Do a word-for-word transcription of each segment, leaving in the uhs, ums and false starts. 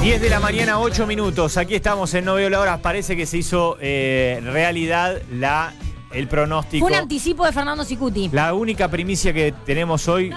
diez de la mañana, ocho minutos. Aquí estamos en No Veo la Hora. Parece que se hizo eh, realidad la, el pronóstico. Fue un anticipo de Fernando Sicuti. La única primicia que tenemos hoy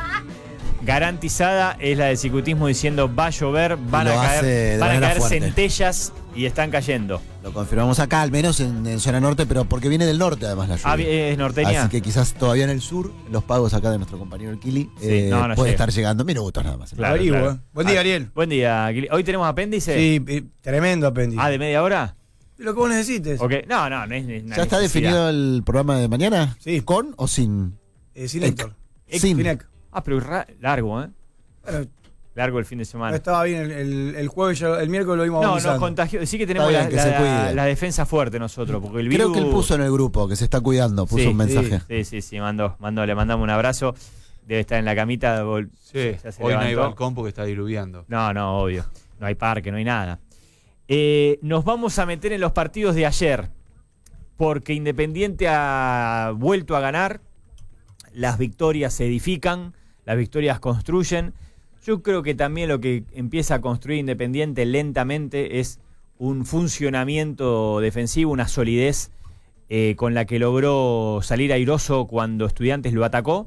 garantizada es la de Sicutismo diciendo va a llover, van a caer, van a caer centellas y están cayendo. Lo confirmamos acá, al menos en, en zona norte, pero porque viene del norte además la lluvia. Ah, es norteña. Así que quizás todavía en el sur, los pagos acá de nuestro compañero el Kili, Sí, eh, no, no puede llega. estar llegando minutos nada más. Claro, Averigua. claro. Buen día, Ah, Ariel. Buen día, Kili. ¿Hoy tenemos apéndice? Sí, eh, tremendo apéndice. Ah, ¿de media hora? Lo que vos necesites. Ok. No, no, no es, es una ¿Ya está necesidad. definido el programa de mañana? Sí. ¿Con o sin? Eh, sin Ec. Héctor. Sin. Sin Héctor. Ah, pero ra- largo, ¿eh? Bueno, Largo el fin de no semana. estaba bien el, el, el jueves, ya- el miércoles lo vimos No, bautizando. nos contagió. Sí que tenemos Está la, bien, que se la- cuide. la defensa fuerte nosotros, porque el virus... Creo que él puso en el grupo, que se está cuidando, puso Sí, un mensaje. Sí, sí, sí, mandó, mandó, le mandamos un abrazo. Debe estar en la camita. vol- Sí, ya se hoy no hay levantó. balcón porque está diluviando. No, no, obvio. No hay parque, no hay nada. Eh, nos vamos a meter en los partidos de ayer, porque Independiente ha vuelto a ganar. Las victorias se edifican, las victorias construyen. Yo creo que también lo que empieza a construir Independiente lentamente es un funcionamiento defensivo, una solidez eh, con la que logró salir airoso cuando Estudiantes lo atacó.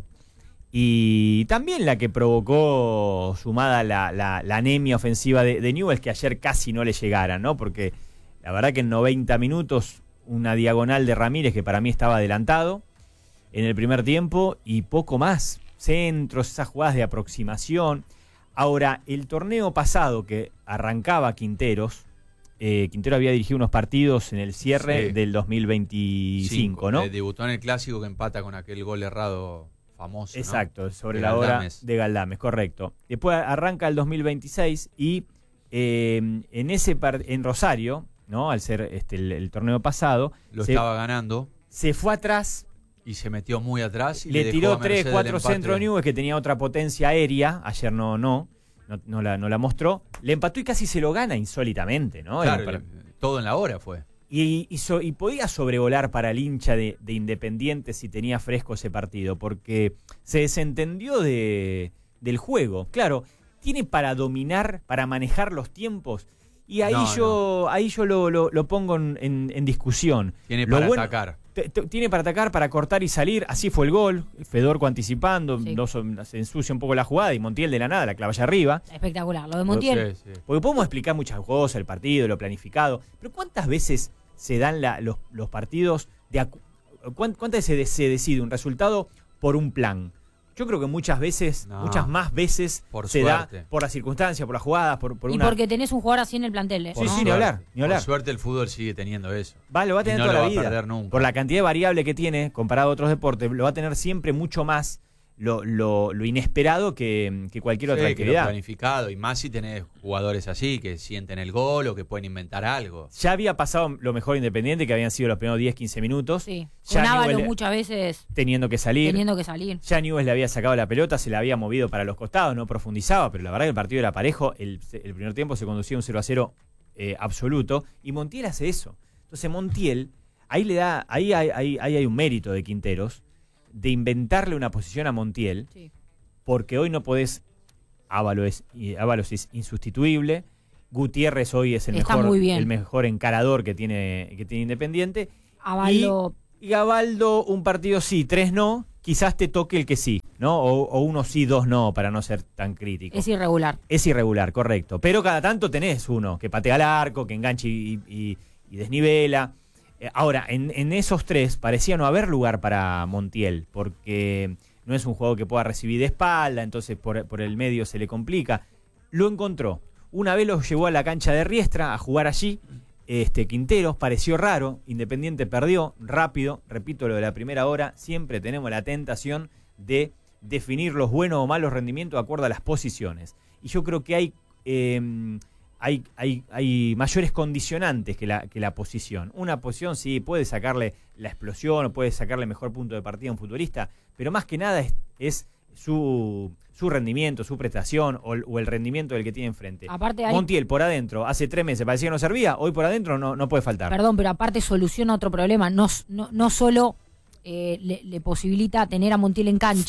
Y también la que provocó, sumada la, la, la anemia ofensiva de, de Newell's, que ayer casi no le llegara, ¿no? Porque la verdad que en noventa minutos, una diagonal de Ramírez que para mí estaba adelantado en el primer tiempo y poco más. Centros, esas jugadas de aproximación. Ahora, el torneo pasado que arrancaba Quinteros, eh, Quintero había dirigido unos partidos en el cierre Sí. del dos mil veinticinco, ¿no? Eh, debutó en el Clásico que empata con aquel gol errado famoso. Exacto, ¿no? sobre De la hora Galdames. de Galdames, correcto. Después arranca el dos mil veintiséis y eh, en ese par- en Rosario, ¿no? Al ser este el, el torneo pasado, Lo se, estaba ganando se fue atrás, y se metió muy atrás. Y le le dejó tiró a merced tres, del cuatro empate. centros Newell's que tenía otra potencia aérea, ayer no, no, no, no la, no la mostró, le empató y casi se lo gana insólitamente, ¿no? Claro, Era para- le- todo en la hora fue. Y, y, so- y podía sobrevolar para el hincha de, de Independiente si tenía fresco ese partido, porque se desentendió de, del juego. Claro, tiene para dominar, para manejar los tiempos, y ahí No, yo ahí yo lo, lo, lo pongo en, en- en discusión. Tiene Lo para bueno- atacar. T- t- Tiene para atacar, para cortar y salir. Así fue el gol. Fedorco anticipando, Sí. dos- se ensucia un poco la jugada y Montiel de la nada la clava allá arriba. Espectacular. Lo de Montiel. Sí, sí. Porque podemos explicar muchas cosas, el partido, lo planificado, pero ¿cuántas veces se dan la- los, los partidos? De acu- ¿cuán- ¿Cuántas veces se, se decide un resultado por un plan? Yo creo que muchas veces, No. muchas más veces Por se suerte. da por las circunstancias, por las jugadas, por, por Y una... porque tenés un jugador así en el plantel. ¿eh? Sí, Por sí, suerte. ni hablar, ni hablar. Por suerte el fútbol sigue teniendo eso. Va, lo va a tener Y no toda lo la va a vida. perder nunca. Por la cantidad de variable que tiene, comparado a otros deportes, lo va a tener siempre mucho más lo, lo, lo inesperado que, que cualquier otra Sí, que lo actividad. planificado. Y más si tenés jugadores así que sienten el gol o que pueden inventar algo. Ya había pasado lo mejor Independiente, que habían sido los primeros diez, quince minutos, Sí. Ya Con Ávalo Newell- muchas veces teniendo que salir. teniendo que salir. Ya Newell's le había sacado la pelota, se la había movido para los costados, no profundizaba, pero la verdad que el partido era parejo. El, el primer tiempo se conducía un cero a cero eh, absoluto, y Montiel hace eso. Entonces Montiel, ahí le da, ahí hay, ahí- ahí hay un mérito de Quinteros, de inventarle una posición a Montiel, Sí. porque hoy no podés, Ávalo es, y Ábalos es insustituible, Gutiérrez hoy es el Está mejor, muy bien. el mejor encarador que tiene, que tiene Independiente. Ávalo. Y Gavaldo, un partido sí, tres no, quizás te toque el que sí, ¿no? O, o uno sí, dos no, para no ser tan crítico. Es irregular. Es irregular, correcto. Pero cada tanto tenés uno que patea al arco, que engancha y, y- y desnivela. Eh, Ahora, en, en esos tres parecía no haber lugar para Montiel, porque no es un juego que pueda recibir de espalda, entonces por, por el medio se le complica. Lo encontró. Una vez lo llevó a la cancha de Riestra a jugar allí. Este, Quinteros pareció raro, Independiente perdió rápido, repito lo de la primera hora, siempre tenemos la tentación de definir los buenos o malos rendimientos de acuerdo a las posiciones. Y yo creo que hay, eh, hay, hay, hay mayores condicionantes que la, que la posición. Una posición sí puede sacarle la explosión o puede sacarle mejor punto de partida a un futbolista, pero más que nada es, es su, su rendimiento, su prestación o, o el rendimiento del que tiene enfrente. Aparte hay- Montiel por adentro, hace tres meses parecía que no servía, hoy por adentro no, no puede faltar. Perdón, pero aparte soluciona otro problema. No, no, no solo eh, le, le posibilita tener a Montiel en cancha,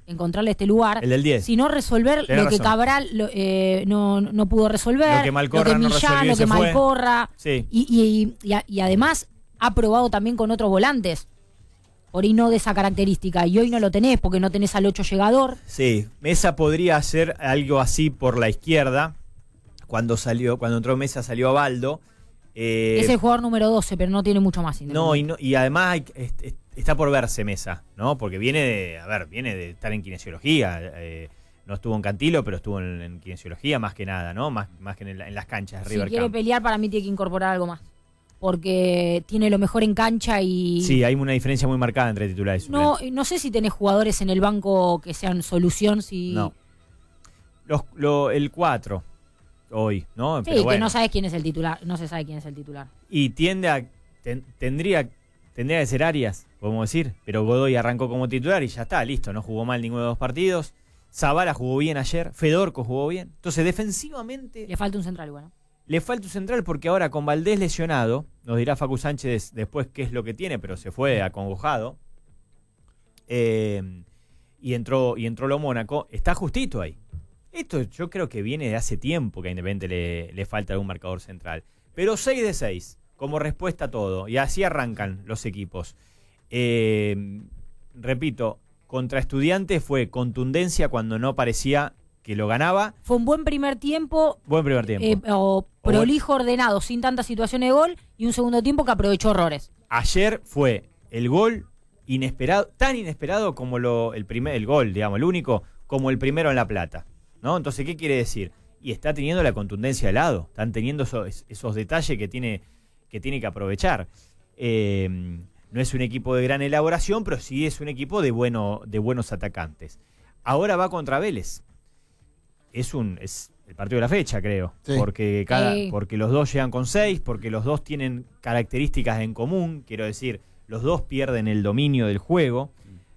encontrarle este lugar, El del diez. sino resolver Tenés lo que razón. Cabral lo- eh, no, no pudo resolver, Lo que Malcorra no Millán, resolvió y lo se que fue. Malcorra, Sí. y, y, y, y además ha probado también con otros volantes, por ahí no de esa característica, y hoy no lo tenés porque no tenés al ocho llegador. Sí, Mesa podría hacer algo así por la izquierda. Cuando salió, cuando entró Mesa salió Abaldo. Eh, Es el jugador número doce, pero no tiene mucho más. no, y no, y además hay- est- est- está por verse Mesa, ¿no? Porque viene de, a ver, viene de estar en kinesiología. eh, no estuvo en Cantilo, pero estuvo en, en kinesiología más que nada, ¿no? Más, más que en, el- en las canchas de Si River quiere Camp. pelear, para mí tiene que incorporar algo más. Porque tiene lo mejor en cancha y... Sí, hay una diferencia muy marcada entre titulares y No, suplentes. no sé si tenés jugadores en el banco que sean solución. Si... No. Los, lo- el cuatro hoy, ¿no? Sí, Pero que bueno. no sabes quién es el titular. No se sabe quién es el titular. Y tiende a. ten- tendría, tendría que ser Arias, podemos decir. Pero Godoy arrancó como titular y ya está, listo. No jugó mal ninguno de los dos partidos. Zavala jugó bien ayer. Fedorco jugó bien. Entonces, defensivamente, Le falta un central, bueno. le falta un central porque ahora con Valdés lesionado, nos dirá Facu Sánchez después qué es lo que tiene, pero se fue acongojado. Eh, y entró, y entró lo Mónaco. Está justito ahí. Esto yo creo que viene de hace tiempo que a Independiente le, le falta algún marcador central. Pero seis de seis, como respuesta a todo. Y así arrancan los equipos. Eh, repito, contra Estudiantes fue contundencia cuando no parecía que lo ganaba. Fue un buen primer tiempo, Buen primer tiempo. eh, o prolijo, ordenado, sin tantas situaciones de gol, y un segundo tiempo que aprovechó errores. Ayer fue el gol inesperado, tan inesperado como lo, el primer, el gol, digamos, el único, como el primero en La Plata, ¿no? Entonces, ¿qué quiere decir? Y está teniendo la contundencia al lado, están teniendo esos, esos detalles que tiene, que tiene que aprovechar. Eh, no es un equipo de gran elaboración, pero sí es un equipo de, bueno, de buenos atacantes. Ahora va contra Vélez. Es un es el partido de la fecha, creo. Sí. Porque, cada, Sí. porque los dos llegan con seis, porque los dos tienen características en común. Quiero decir, los dos pierden el dominio del juego.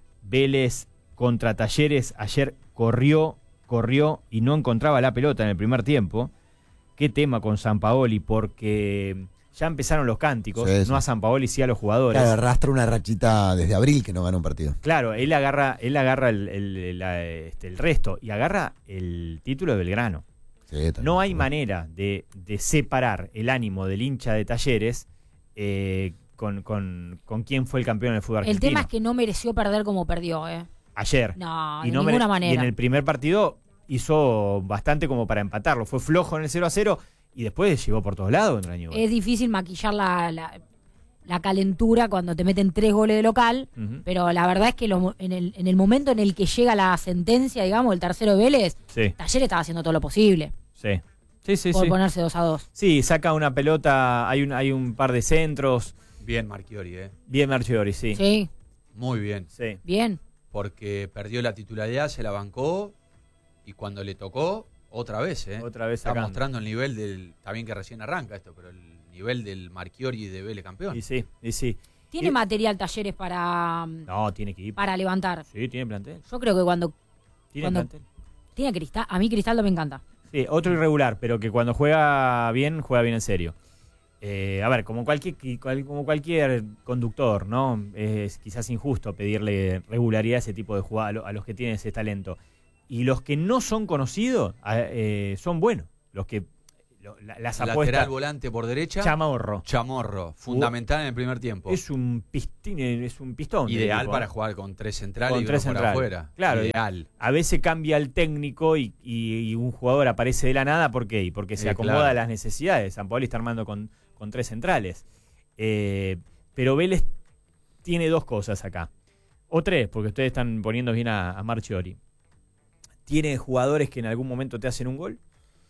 Vélez contra Talleres ayer corrió, corrió y no encontraba la pelota en el primer tiempo. Qué tema con Sampaoli, porque ya empezaron los cánticos, Sí, sí. no a Sampaoli, sí a los jugadores. Claro, arrastra una rachita desde abril que no gana un partido. Claro, él agarra, él agarra el, el- la- este, el resto y agarra el título de Belgrano. Sí, también. No hay manera de, de separar el ánimo del hincha de Talleres eh, con, con, con quién fue el campeón del fútbol El argentino. tema es que no mereció perder como perdió, ¿eh? Ayer. No, y de no mere- ninguna Y manera. en el primer partido hizo bastante como para empatarlo. Fue flojo en el cero a cero y después llegó por todos lados contra Newell's. Es difícil maquillar la, la, la calentura cuando te meten tres goles de local, Ujú. pero la verdad es que lo- en, el, en el momento en el que llega la sentencia, digamos, el tercero de Vélez, Sí, Talleres estaba haciendo todo lo posible sí. Sí, sí, por sí. ponerse dos a dos. Sí, saca una pelota, hay un, hay un par de centros. Bien Marchiori, ¿eh? Bien Marchiori, sí. Sí, Muy bien. Sí. bien. Porque perdió la titularidad, se la bancó y cuando le tocó, otra vez, ¿eh? Otra vez Está sacando. mostrando el nivel del... Está bien que recién arranca esto, pero el nivel del Marchiori de Vélez campeón. Y sí, y sí. ¿Tiene Y- material Talleres para, No, tiene que ir. para levantar? Sí, tiene plantel. Yo creo que cuando Tiene Cuando- plantel. tiene Cristal, a mí Cristaldo me encanta. Sí, otro irregular, pero que cuando juega bien, juega bien en serio. Eh, a ver, como cualquier, cual- como cualquier conductor, ¿no? Es quizás injusto pedirle regularidad a ese tipo de jugadores, a los que tienen ese talento. Y los que no son conocidos a- eh, son buenos. Los que lo- la- las Lateral apuestas. volante por derecha, Chamorro. Chamorro, fundamental en el primer tiempo. Es un pistín, es un pistón. Ideal te digo, para ¿eh? jugar con tres centrales Con y uno tres por centrales. afuera. Claro. Ideal. A veces cambia el técnico y, y- y un jugador aparece de la nada. ¿Por qué? Y porque se Eh, acomoda claro. a las necesidades. San Paoli está armando con, con tres centrales. Eh, pero Vélez tiene dos cosas acá. O tres, porque ustedes están poniendo bien a, a Marchiori. Tiene jugadores que en algún momento te hacen un gol.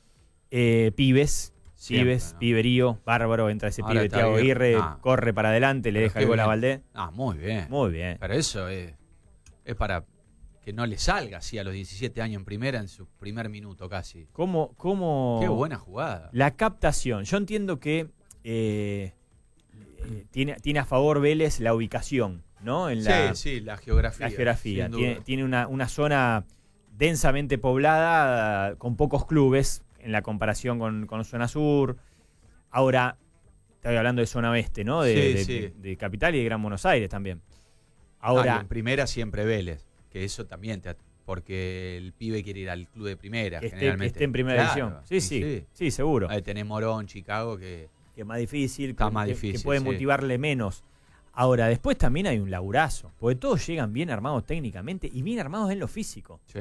Eh, pibes. Siempre, Pibes, ¿no? piberío, bárbaro, entra ese Ahora pibe, está Thiago bien. Aguirre, Ah. corre para adelante, le Pero deja qué el gol a bien. Valdés. Ah, muy bien. Muy bien. Pero eso es, es para que no le salga así a los diecisiete años en primera, en su primer minuto casi. ¿Cómo, cómo... Qué buena jugada. La captación. Yo entiendo que eh, eh, tiene, tiene a favor Vélez la ubicación, ¿no? En la, sí, sí, la geografía. la geografía. sin duda. Tiene, tiene una, una zona densamente poblada, con pocos clubes, en la comparación con, con zona sur. Ahora, estoy hablando de zona oeste, ¿no? De, Sí, de- sí. de- de Capital y de Gran Buenos Aires también. Ah, y Ahora, en primera siempre Vélez, que eso también te, porque el pibe quiere ir al club de primera, Que esté, que generalmente. esté en primera Claro, división. Sí, sí, sí, sí. seguro. Ahí tenés Morón, Chicago, que Que es más difícil, Está que, más que- difícil, que puede sí. motivarle menos. Ahora, después también hay un laburazo, porque todos llegan bien armados técnicamente y bien armados en lo físico. sí,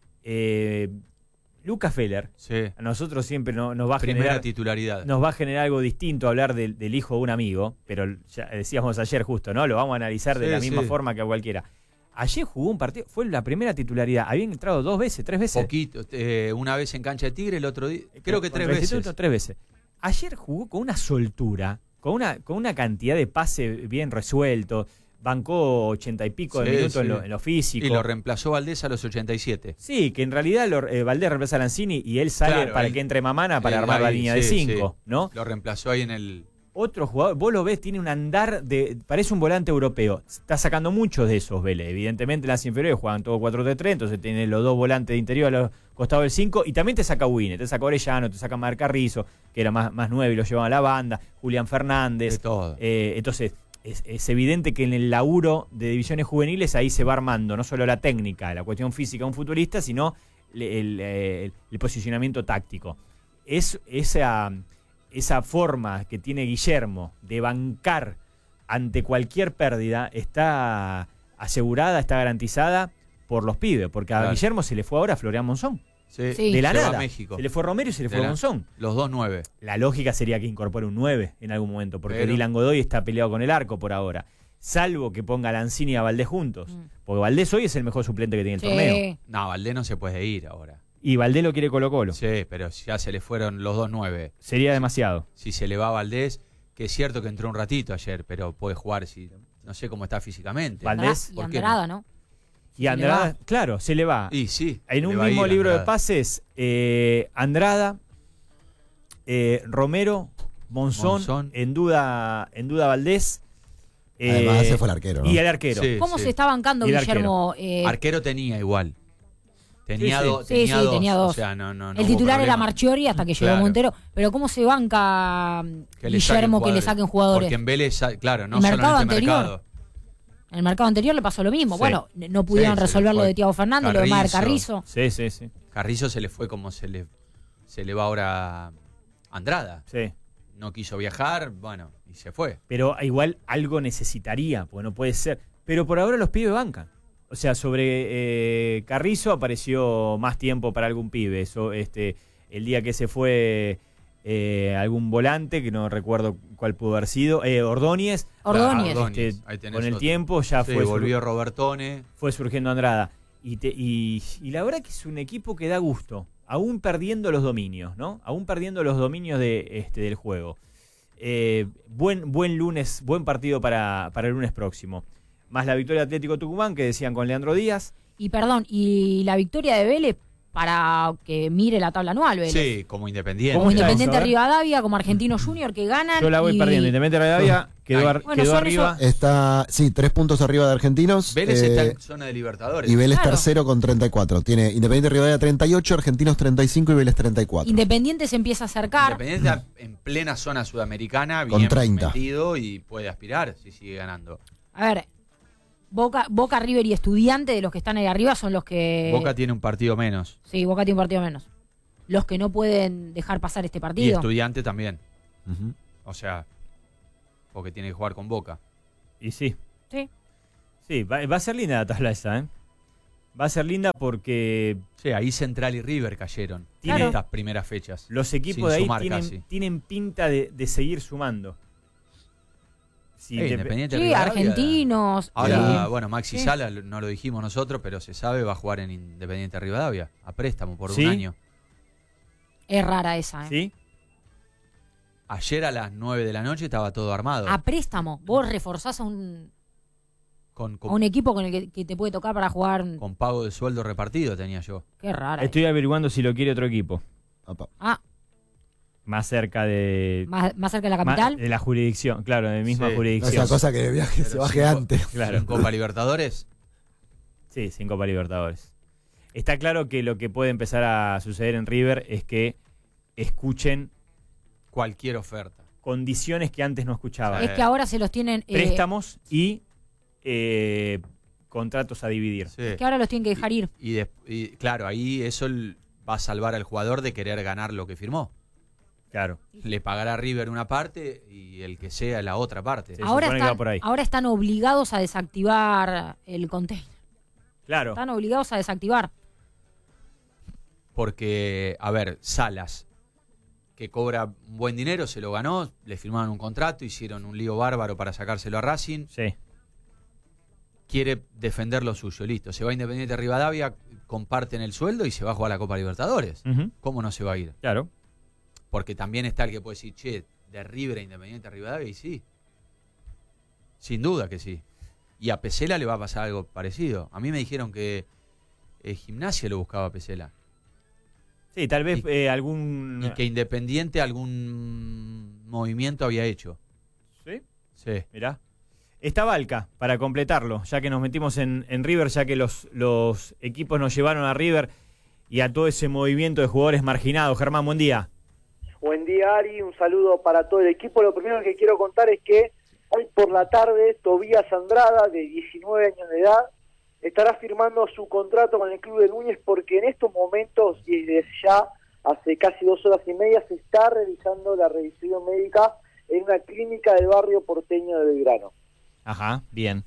Eh, Lucas Feller, sí. a nosotros siempre no- nos va a Primera generar titularidad. nos va a generar algo distinto hablar del, del hijo de un amigo, pero ya decíamos ayer justo, ¿no? Lo vamos a analizar de Sí, la misma sí. forma que a cualquiera. Ayer jugó un partido, fue la primera titularidad, habían entrado dos veces, tres veces. Poquito, eh, una vez en cancha de Tigre, el otro día, creo que tres Contra el veces. Instituto, tres veces. Ayer jugó con una soltura, con una, con una cantidad de pase bien resuelto, bancó ochenta y pico de Sí, minutos sí. en, lo, en lo físico. Y lo reemplazó Valdés a los ochenta y siete. Sí, que en realidad lo, eh, Valdés reemplaza a Lanzini y él sale Claro, para él- que entre Mamana para él armar la ahí, línea sí, de cinco, sí. ¿no? Lo reemplazó ahí en el... Otro jugador, vos lo ves, tiene un andar de. Parece un volante europeo. Está sacando muchos de esos Vélez. Evidentemente, en las inferiores juegan todo cuatro tres tres, entonces tiene los dos volantes de interior a los costados del cinco. Y también te saca Wine, te saca Orellano, te saca Mar Carrizo, que era más, más nueve y lo llevaba a la banda. Julián Fernández. De todo. Eh, entonces, es, es evidente que en el laburo de divisiones juveniles ahí se va armando no solo la técnica, la cuestión física de un futbolista, sino el, el, el- el posicionamiento táctico. Es esa. Esa forma que tiene Guillermo de bancar ante cualquier pérdida está asegurada, está garantizada por los pibes, porque a Claro. Guillermo se le fue ahora Florian Monzón. Sí, Sí. De la se va nada. a México. Se le fue Romero y se le De fue la- Monzón. Los dos nueve. La lógica sería que incorpore un nueve en algún momento, porque Pero- Dylan Godoy está peleado con el arco por ahora. Salvo que ponga a Lanzini y a Valdés juntos. Mm. Porque Valdés hoy es el mejor suplente que tiene el Sí. torneo. No, Valdés no se puede ir ahora. Y Valdés lo quiere Colo Colo. Sí, pero ya se le fueron los dos nueve. Sería demasiado. Si se le va a Valdés, que es cierto que entró un ratito ayer, pero puede jugar si no sé cómo está físicamente. Valdés, Andra- y ¿por qué Andrada, ¿no? Y le Andrada, va. claro, se le va. Y sí. En le un va a mismo ir libro de Andrada. pases, eh, Andrada, eh, Romero, Monzón, Monzón. en duda, en duda Valdés. eh, Además, ese fue el arquero, ¿no? Y el arquero. Sí. ¿Cómo se está bancando Y el Guillermo? eh, Arquero tenía igual. Tenía, Sí, sí. do- Sí, tenía sí, dos. tenía dos. O sea, no, no, no el hubo titular era problema. Marchiori hasta que llegó Claro. Montero. Pero ¿cómo se banca mm, Que le saquen Guillermo que le jugadores. saquen jugadores? Porque en Vélez, claro, no El solo mercado en este anterior. mercado. En el mercado anterior le pasó lo mismo. Sí. Bueno, n- no pudieron Sí, se le resolver lo fue. de Thiago Fernández, lo de Mar Carrizo. Carrizo. Sí, sí, sí. Carrizo se le fue como se le, se le va ahora a Andrada. sí. No quiso viajar, bueno, y se fue. Pero igual algo necesitaría, porque no puede ser. Pero por ahora los pibes bancan. O sea, sobre eh, Carrizo apareció más tiempo para algún pibe. Eso, este, el día que se fue eh, algún volante, que no recuerdo cuál pudo haber sido, eh, Ordóñez. Ordóñez. Ah, Este, ahí tenés con el otro. tiempo ya Sí, fue, sur- volvió Robertone. fue surgiendo Andrada. Y, te- y, y la verdad que es un equipo que da gusto, aún perdiendo los dominios, ¿no? Aún perdiendo los dominios de, este, del juego. Eh, buen, buen lunes, buen partido para, para el lunes próximo. Más la victoria de Atlético Tucumán, que decían con Leandro Díaz. Y perdón, y la victoria de Vélez para que mire la tabla anual, Vélez. Sí, como independiente. Como ¿Cómo está Independiente eso, a ver? Rivadavia, como Argentino Junior que ganan. Yo la voy y- perdiendo. Independiente Rivadavia quedó, Ay. ar- Bueno, quedó son arriba. Está, sí, tres puntos arriba de Argentinos. Vélez eh, está en zona de Libertadores. y Vélez Claro. tercero con treinta y cuatro. Tiene Independiente Rivadavia treinta y ocho, Argentinos treinta y cinco y Vélez treinta y cuatro. Independiente se empieza a acercar. Independiente está en plena zona sudamericana, Con bien treinta. metido y puede aspirar si sigue ganando. A ver, Boca, Boca, River y Estudiante, de los que están ahí arriba, son los que. Boca tiene un partido menos. Sí, Boca tiene un partido menos. Los que no pueden dejar pasar este Y partido. Estudiante también. Ujú. O sea, porque tiene que jugar con Boca. Y sí. Sí. Sí, va, va a ser linda la tabla esa, ¿eh? Va a ser linda porque Sí, ahí Central y River cayeron Tiene- en estas primeras fechas. los equipos Sin de ahí sumar tienen, casi. tienen pinta de, de seguir sumando. Sí, Eh, Indep- Independiente Sí, Rivadavia. Argentinos. Ahora, sí. bueno, Maxi Sí. Sala, no lo dijimos nosotros, pero se sabe, va a jugar en Independiente Rivadavia, a préstamo por ¿Sí? un año. Es rara esa, ¿eh? ¿Sí? Ayer a las nueve de la noche estaba todo armado. A préstamo. Vos reforzás a un, Con, a con, un equipo con el que, que te puede tocar para jugar. con pago de sueldo repartido tenía yo. Qué rara. Estoy averiguando si lo quiere otro equipo. Apa. Ah, Más cerca de. más, más cerca de la ma- capital. de la jurisdicción, claro, de misma Sí. jurisdicción. Esa cosa que el viaje se Pero baje cinco- antes. Claro. En Copa Libertadores, Sí, sin Copa Libertadores. Está claro que lo que puede empezar a suceder en River es que escuchen cualquier oferta. condiciones que antes no escuchaban. Sí. Es que ahora se los tienen. eh, Préstamos y eh, contratos a dividir. Sí. Que ahora los tienen que dejar ir. Y, de- y, claro, ahí eso el- va a salvar al jugador de querer ganar lo que firmó. Claro. Le pagará a River una parte y el que sea la otra parte. Sí. Ahora supone que va están, por ahí. ahora están obligados a desactivar el container. Claro. Están obligados a desactivar. Porque, a ver, Salas, que cobra un buen dinero, se lo ganó, le firmaron un contrato, hicieron un lío bárbaro para sacárselo a Racing, Sí. quiere defender lo suyo, listo. Se va a Independiente Rivadavia, comparten el sueldo y se va a jugar la Copa Libertadores. Ujú. ¿Cómo no se va a ir? Claro. Porque también está el que puede decir, che, de River a Independiente Rivadavia, y sí. Sin duda que sí. Y a Pesela le va a pasar algo parecido. A mí me dijeron que eh, Gimnasia lo buscaba a Pesela. Sí, tal vez Y- eh, algún... Y que Independiente algún movimiento había hecho. ¿Sí? Sí. Mirá. Está Balca, para completarlo, ya que nos metimos en, en River, ya que los, los equipos nos llevaron a River y a todo ese movimiento de jugadores marginados. Germán, buen día. Buen día, Ari, un saludo para todo el equipo. Lo primero que quiero contar es que hoy por la tarde Tobías Andrada, de diecinueve años de edad, estará firmando su contrato con el club de Núñez, porque en estos momentos y desde ya hace casi dos horas y media se está realizando la revisión médica en una clínica del barrio porteño de Belgrano. Ajá, bien.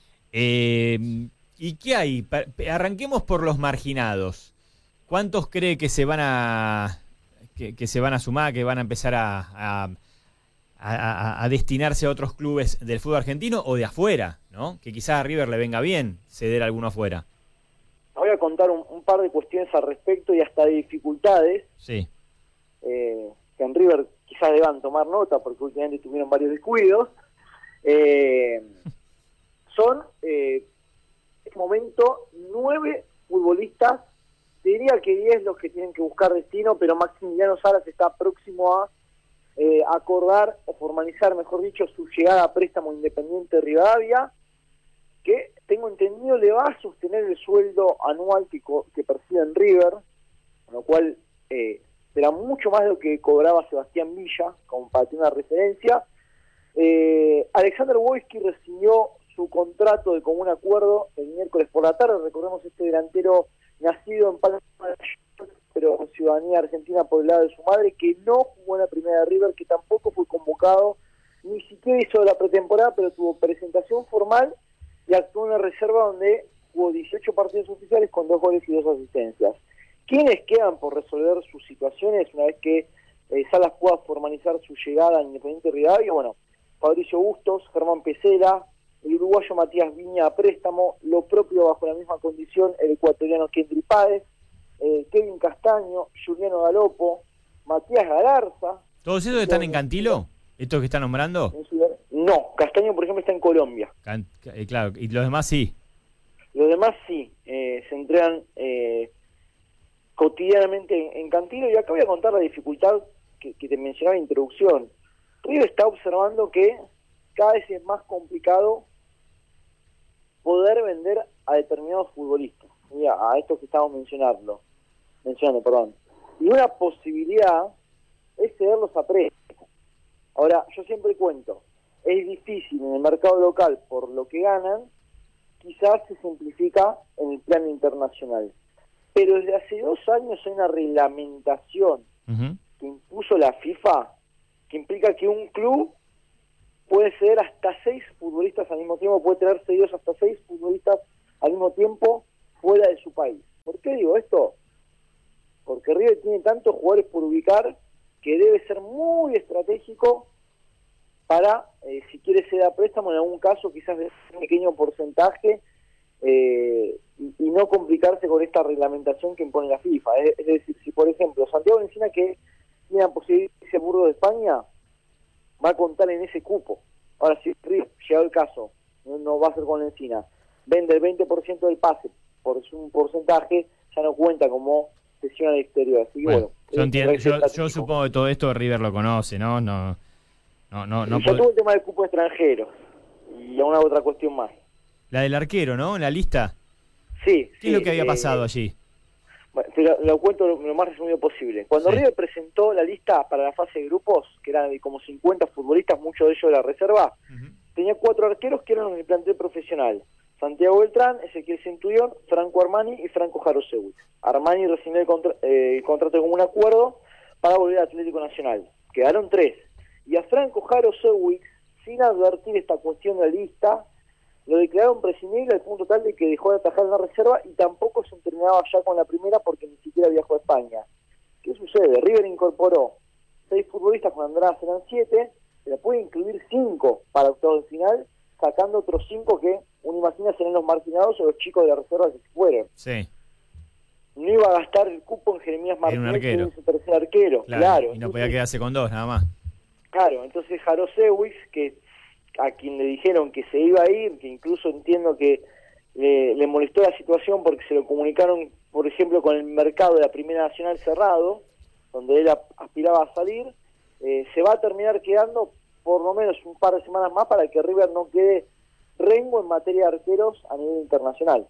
Eh, ¿Y qué hay? Pa- Arranquemos por los marginados. ¿Cuántos cree que se van a que, que se van a sumar, que van a empezar a, a, a- a- a destinarse a otros clubes del fútbol argentino o de afuera, ¿no? Que quizás a River le venga bien ceder a alguno afuera. Voy a contar un, un par de cuestiones al respecto y hasta de dificultades Sí. eh, que en River quizás deban tomar nota porque últimamente tuvieron varios descuidos. Eh, son, eh, en este momento, nueve futbolistas, diría que diez los que tienen que buscar destino, pero Maximiliano Salas está próximo a eh, acordar o formalizar, mejor dicho, su llegada a préstamo Independiente Rivadavia, que tengo entendido le va a sostener el sueldo anual que, co- que percibe en River, con lo cual eh, será mucho más de lo que cobraba Sebastián Villa, como para tener una referencia. Eh, Alexander Wojcicki recibió su contrato de común acuerdo el miércoles por la tarde. Recordemos este delantero nacido en Palma de Mallorca, pero con ciudadanía argentina por el lado de su madre, que no jugó en la primera de River, que tampoco fue convocado, ni siquiera hizo la pretemporada, pero tuvo presentación formal y actuó en la reserva, donde jugó dieciocho partidos oficiales con dos goles y dos asistencias. ¿Quiénes quedan por resolver sus situaciones una vez que eh, Salas pueda formalizar su llegada a Independiente Rivadavia? Bueno, Fabricio Bustos, Germán Pesela, el uruguayo Matías Viña a préstamo, lo propio bajo la misma condición el ecuatoriano Kendry Páez, eh, Kevin Castaño, Juliano Galopo, Matías Galarza. ¿Todos esos están en Cantilo? ¿Estos que están nombrando? en Ciudad- No, Castaño por ejemplo está en Colombia. Can- eh, claro, y los demás sí. Los demás sí, eh, se entregan eh, cotidianamente en, en Cantilo. Y acá voy a contar la dificultad que, que te mencionaba en la introducción. River está observando que cada vez es más complicado poder vender a determinados futbolistas, ¿sí? a, a estos que estamos mencionando, mencionando, perdón. Y una posibilidad es cederlos a préstamo. Ahora, yo siempre cuento, es difícil en el mercado local por lo que ganan, quizás se simplifica en el plano internacional. Pero desde hace dos años hay una reglamentación Ujú. que impuso la FIFA, que implica que un club puede ceder hasta seis futbolistas al mismo tiempo, puede tener cedidos hasta seis futbolistas al mismo tiempo fuera de su país. ¿Por qué digo esto? Porque River tiene tantos jugadores por ubicar que debe ser muy estratégico para, eh, si quiere ceder a préstamo, en algún caso quizás de un pequeño porcentaje, eh, y, y no complicarse con esta reglamentación que impone la FIFA. Es, es decir, si por ejemplo Santiago Encina, que tiene la posibilidad de irse a Burgos de España, va a contar en ese cupo. Ahora, si River, llegado el caso, no, no va a ser con Encina, vende el veinte por ciento del pase por un porcentaje, ya no cuenta como cesión al exterior. Así que Bueno, bueno, yo, es- entiendo, es yo, yo estratégico. supongo que todo esto River lo conoce, ¿no? No, no, no, no Y ya pod- tuvo el tema del cupo extranjero y una otra cuestión más. La del arquero, ¿no? En la lista. Sí, ¿Qué sí, es lo que había eh, pasado allí? Bueno, te lo, lo cuento lo, lo más resumido posible. Cuando Sí. River presentó la lista para la fase de grupos, que eran de como cincuenta futbolistas, muchos de ellos de la reserva, tenía cuatro arqueros que eran en el plantel profesional. Santiago Beltrán, Ezequiel Centurión, Franco Armani y Franco Jarosewicz. Armani recibió el, contra eh, el contrato como un acuerdo para volver al Atlético Nacional. Quedaron tres. Y a Franco Jarosewicz, sin advertir esta cuestión de la lista, lo declararon prescindible al punto tal de que dejó de atajar en la reserva y tampoco se entrenaba ya con la primera porque ni siquiera viajó a España. ¿Qué sucede? River incorporó seis futbolistas, cuando Andrada serán siete, se la puede incluir cinco para octavos de final, sacando otros cinco que uno imagina serán los marginados o los chicos de la reserva que se fueron. Sí. No iba a gastar el cupo en Jeremías Martínez, que es su tercer arquero. Claro, claro y no entonces, podía quedarse con dos, nada más. Claro, entonces Jarosewicz, que a quien le dijeron que se iba a ir, que incluso entiendo que le, le molestó la situación porque se lo comunicaron, por ejemplo, con el mercado de la Primera Nacional cerrado, donde él aspiraba a salir, eh, se va a terminar quedando por lo menos un par de semanas más para que River no quede rengo en materia de arqueros a nivel internacional.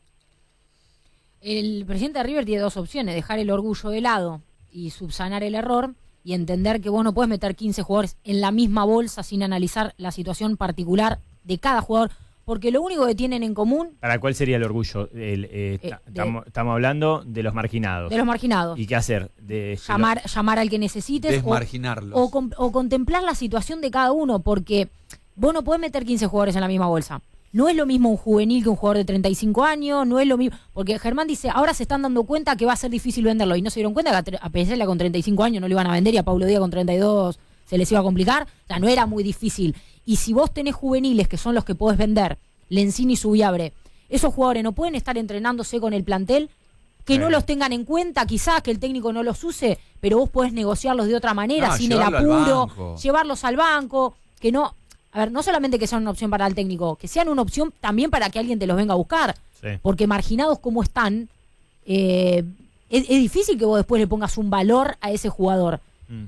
El presidente de River tiene dos opciones: dejar el orgullo de lado y subsanar el error, y entender que vos no puedes meter quince jugadores en la misma bolsa sin analizar la situación particular de cada jugador, porque lo único que tienen en común... ¿Para cuál sería el orgullo? El, eh, Eh, estamos, estamos hablando de los marginados. De los marginados. ¿Y qué hacer? De, Llamar, llamar al que necesites. Desmarginarlos. O, o, com- o contemplar la situación de cada uno, porque vos no podés meter quince jugadores en la misma bolsa. No es lo mismo un juvenil que un jugador de treinta y cinco años, no es lo mismo, porque Germán dice, ahora se están dando cuenta que va a ser difícil venderlo, y no se dieron cuenta que a, tre- a Pesela con treinta y cinco años no lo iban a vender y a Paulo Díaz con treinta y dos se les iba a complicar. O sea, no era muy difícil. Y si vos tenés juveniles, que son los que podés vender, Lencini y Subiabre, esos jugadores no pueden estar entrenándose con el plantel, que Sí. no los tengan en cuenta, quizás que el técnico no los use, pero vos podés negociarlos de otra manera, No, sin el llevarlo al apuro, banco. llevarlos al banco, que no... A ver, no solamente que sean una opción para el técnico, que sean una opción también para que alguien te los venga a buscar. Sí. Porque marginados como están, eh, es, es difícil que vos después le pongas un valor a ese jugador. Mm.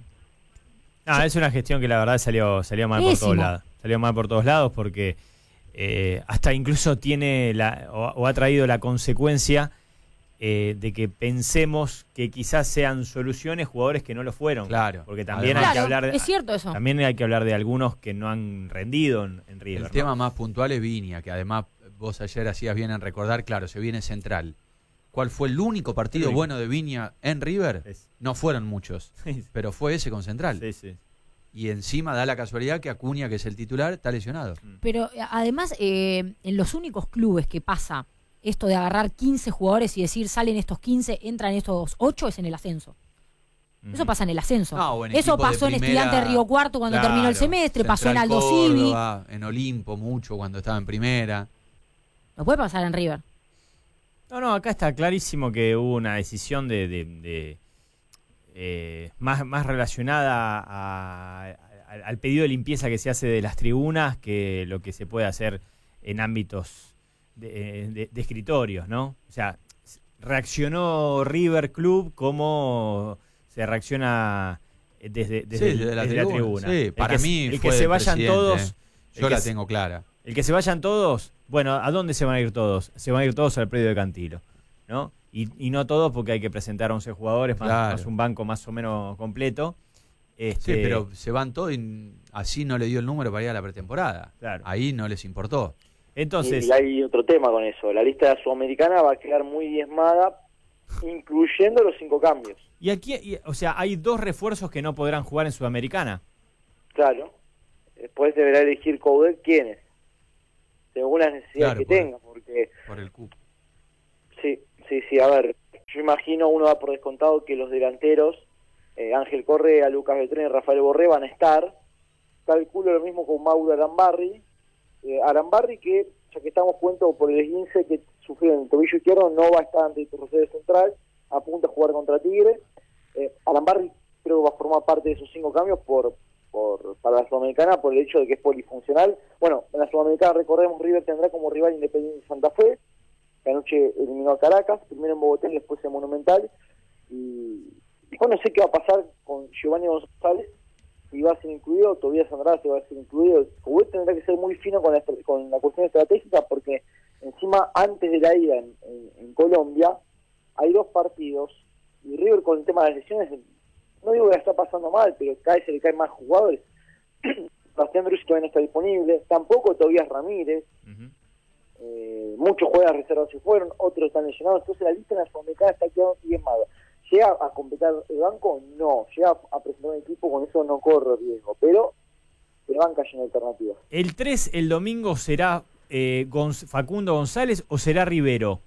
Ah, es una gestión que la verdad salió, salió mal por Pésimo. todos lados. Salió mal por todos lados porque eh, hasta incluso tiene la, o, o ha traído la consecuencia eh, de que pensemos que quizás sean soluciones jugadores que no lo fueron. Claro. Porque también Además- hay que Claro, hablar de, es cierto eso. también hay que hablar de algunos que no han rendido en, en River. El ¿no? tema más puntual es Viña, que además vos ayer hacías bien en recordar, claro, se viene Central. ¿Cuál fue el único partido El único. bueno de Viña en River? Es- No fueron muchos, Sí, pero fue ese con Central. sí, sí. Y encima da la casualidad que Acuña, que es el titular, está lesionado. Pero eh, además, eh, en los únicos clubes que pasa esto de agarrar quince jugadores y decir salen estos quince, entran estos ocho, es en el ascenso. Eso pasa en el ascenso. No, o en Eso equipos de pasó en primera- Estudiantes de Río Cuarto cuando Claro, terminó el semestre, pasó en Central Aldo Civi. Córdoba, en Olimpo mucho cuando estaba en primera. No puede pasar en River. No, no, acá está clarísimo que hubo una decisión de, de- de, eh, más, más relacionada a- a- al pedido de limpieza que se hace de las tribunas que lo que se puede hacer en ámbitos de, de- de escritorios, ¿no? O sea, reaccionó River Club como se reacciona desde, desde, Sí, el- desde la desde la tribuna. tribuna. Sí, El para que- mí el fue que se del vayan presidente, todos. ¿eh? el Yo que la se- tengo clara. El que se vayan todos, bueno, ¿a dónde se van a ir todos? Se van a ir todos al predio de Cantilo, ¿no? Y, y no todos porque hay que presentar once jugadores, más, Claro. más un banco más o menos completo. Este, Sí, pero se van todos y así no le dio el número para ir a la pretemporada. Claro. Ahí no les importó. Entonces, Y hay otro tema con eso. La lista de la Sudamericana va a quedar muy diezmada, incluyendo los cinco cambios. y aquí, y- o sea, hay dos refuerzos que no podrán jugar en Sudamericana. Claro. Después deberá elegir Coudet quiénes, según las necesidades Claro, que por- tenga. Porque, Por el cupo. sí, sí, sí, a ver, yo imagino, uno da por descontado que los delanteros, eh, Ángel Correa, Lucas Beltrán y Rafael Borré van a estar. Calculo lo mismo con Mauro Arambarri. Eh, Arambarri que, ya que estamos cuento por el esguince que sufrió en el tobillo izquierdo, no va a estar ante el Rosario Central, apunta a jugar contra Tigre. Eh, Arambarri creo que va a formar parte de esos cinco cambios por, por para la Sudamericana por el hecho de que es polifuncional. Bueno, en la Sudamericana, recordemos, River tendrá como rival Independiente Santa Fe, que anoche eliminó a Caracas, primero en Bogotá y después en Monumental. Y después no sé qué va a pasar con Giovanni González, si va a ser incluido, Tobías Andrada si va a ser incluido. Coudet tendrá que ser muy fino con la, con la cuestión estratégica, porque encima, antes de la ida en, en, en Colombia, hay dos partidos, y River con el tema de las lesiones, no digo que la está pasando mal, pero cada vez se le caen más jugadores. Bastián Drussi todavía no está disponible, tampoco Tobías Ramírez. Ujú. Eh, muchos jugadores reservas se fueron, otros están lesionados, entonces la lista en la Sudamericana está quedando bien mala. ¿Llega a completar el banco? No. ¿Llega a presentar un equipo? Con eso no corre riesgo, pero se van cayendo alternativas. ¿El tres el domingo será eh, Gonz- Facundo González o será Rivero?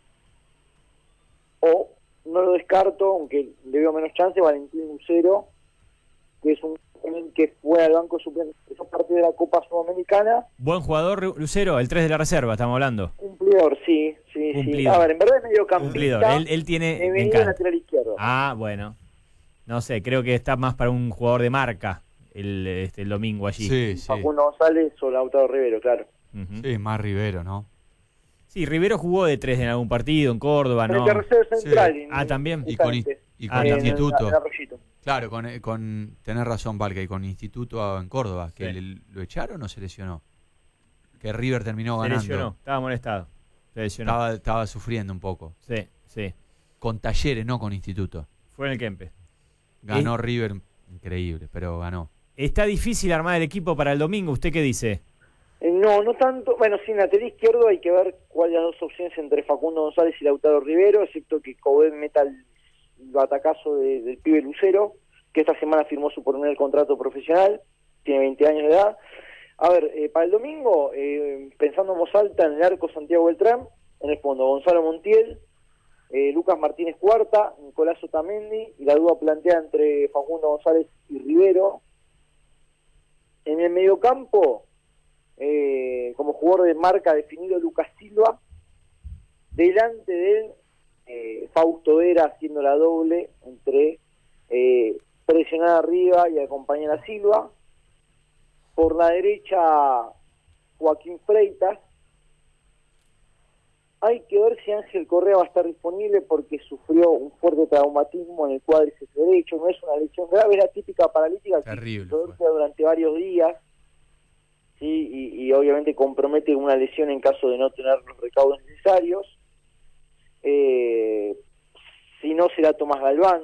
O, no lo descarto, aunque le veo menos chance, Valentín Lucero, que es un que fue al banco suplente, es parte de la Copa Sudamericana. Buen jugador, Ru- Lucero, el tres de la reserva, estamos hablando. Cumplidor, sí, sí, Cumplidor. sí. A ver, en verdad es medio campista. Cumplidor, él, él tiene... Me me venía encanta. lateral izquierdo. Ah, bueno. No sé, creo que está más para un jugador de marca el, este, el domingo allí. Sí, sí. Facundo González o Lautaro Rivero, claro. Ujú. Sí, más Rivero, ¿no? Sí, Rivero jugó de tres en algún partido, en Córdoba, Pero ¿no? el tercero central. Sí. en- Ah, también. Y con, justamente. y Ah, con también. Instituto. En, en Arroyito. Claro, con, eh, con tenés razón, Valca, y con Instituto en Córdoba, que Sí. le- lo echaron o se lesionó. Que River terminó Se ganando. lesionó, estaba molestado. Se lesionó. Estaba, estaba sufriendo un poco. Sí, sí. Con Talleres, no con Instituto. Fue en el Kempe. Ganó Eh. River, increíble, pero ganó. ¿Está difícil armar el equipo para el domingo? ¿Usted qué dice? Eh, no, no tanto. Bueno, sí, en lateral izquierdo hay que ver cuáles las dos opciones entre Facundo González y Lautaro Rivero, excepto que Coben meta el, el batacazo de- del pibe Lucero, que esta semana firmó su primer contrato profesional, tiene veinte años de edad. A ver, eh, para el domingo, eh, pensando en voz alta, en el arco Santiago Beltrán, en el fondo Gonzalo Montiel, eh, Lucas Martínez Cuarta, Nicolás Otamendi, y la duda plantea entre Facundo González y Rivero. En el mediocampo, eh, como jugador de marca definido Lucas Silva, delante de él eh, Fausto Vera haciendo la doble entre eh, presionar arriba y acompañar a Silva. Por la derecha Joaquín Freitas. Hay que ver si Ángel Correa va a estar disponible porque sufrió un fuerte traumatismo en el cuádriceps derecho. No es una lesión grave, es la típica paralítica que Terrible se fue. produce durante varios días. Sí, y, y obviamente compromete una lesión en caso de no tener los recaudos necesarios. Eh, si no, será Tomás Galván.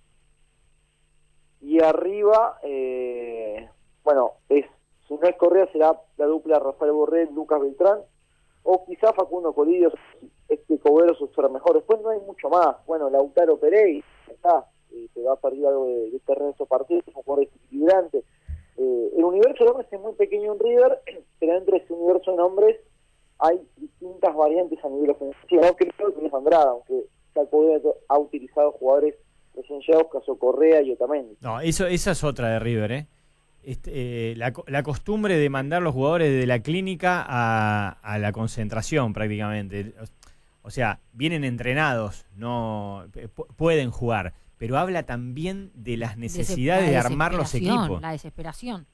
Y arriba, eh, bueno, es si no es Correa, será la dupla Rafael Borrell, Lucas Beltrán, o quizá Facundo Colidio, este Cobero sus mejor. Después no hay mucho más. Bueno, Lautaro Pereira, está, eh, se va a perder algo de, de terreno en estos partidos, es un jugador desequilibrante. Eh, el universo de hombres es muy pequeño en River, pero dentro de ese universo de nombres hay distintas variantes a nivel ofensivo. No creo que es Andrada, aunque Calcoy ha utilizado jugadores recién llegados, caso Correa y Otamendi. No, eso, esa es otra de River, ¿eh? Este, eh, la, la costumbre de mandar los jugadores de la clínica a, a la concentración prácticamente. O sea, vienen entrenados, no p- pueden jugar, pero habla también de las necesidades Desesp- de la armar los desesperación, equipos. La desesperación.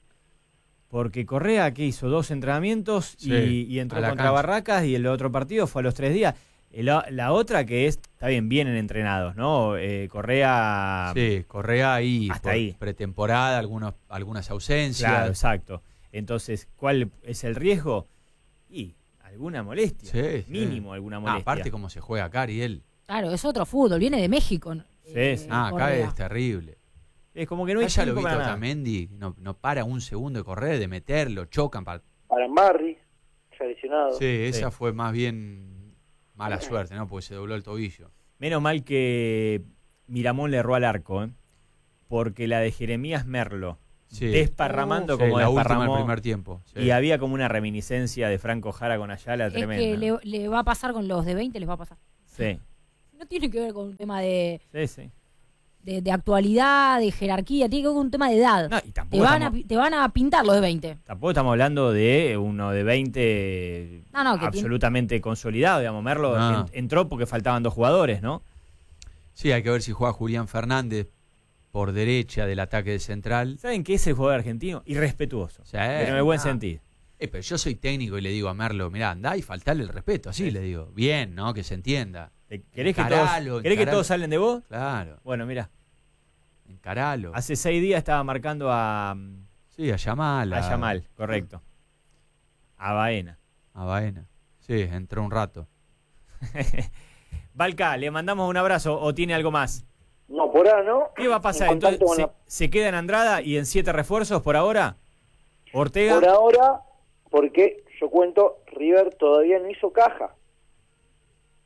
Porque Correa, ¿qué hizo? Dos entrenamientos y, Sí, y entró a la contra cancha. Barracas y el otro partido fue a los tres días. La, la otra que es, está bien, vienen entrenados, ¿no? Eh, Correa... Sí, Correa ahí, Hasta por ahí. pretemporada, algunos, algunas ausencias. Claro, exacto. Entonces, ¿cuál es el riesgo? Y alguna molestia. Sí, sí. Mínimo alguna Ah, molestia. aparte cómo se juega acá, Ariel. Claro, es otro fútbol, viene de México. eh, sí. Ah, acá Correa. es terrible. Es como que no hay Acá ya lo tiempo viste para nada. Otamendi, no, no para un segundo de correr, de meterlo, chocan. Para... Arambarri, ya lesionado. Sí, esa Sí. fue más bien mala suerte, ¿no? Porque se dobló el tobillo. Menos mal que Miramón le erró al arco, ¿eh? Porque la de Jeremías Merlo, Sí. desparramando Sí, como la última desparramó, del primer tiempo. Sí. y había como una reminiscencia de Franco Jara con Ayala Es tremenda. que le, le va a pasar con los de veinte, les va a pasar. Sí, No tiene que ver con un tema de, sí, sí. de, de actualidad, de jerarquía, tiene que ver con un tema de edad. No, y te, tampoco van a, estamos, pi- te van a pintar los de veinte. tampoco estamos hablando de uno de veinte No, no, que absolutamente consolidado, digamos. Merlo No. en- entró porque faltaban dos jugadores, ¿no? Sí, hay que ver si juega Julián Fernández por derecha del ataque de central. ¿Saben qué es el jugador argentino? Irrespetuoso. Sí, pero en el buen ah. sentido. Eh, pero yo soy técnico y le digo a Merlo, mirá, andá y faltarle el respeto, así Sí. le digo. Bien, ¿no? Que se entienda. ¿Querés que Encaralo, todos, ¿querés que encaralo. todos salen de vos? Claro, Bueno, mira, encaralo. hace seis días estaba marcando a, Sí, a Yamal. a Yamal, correcto. A Baena. A Baena. Sí, entró un rato. Valca, le mandamos un abrazo o tiene algo más. No, por ahora no. ¿Qué va a pasar? En Entonces, contacto ¿se, con se queda en Andrada y en siete refuerzos por ahora? la- ¿Ortega? Por ahora, porque yo cuento, River todavía no hizo caja.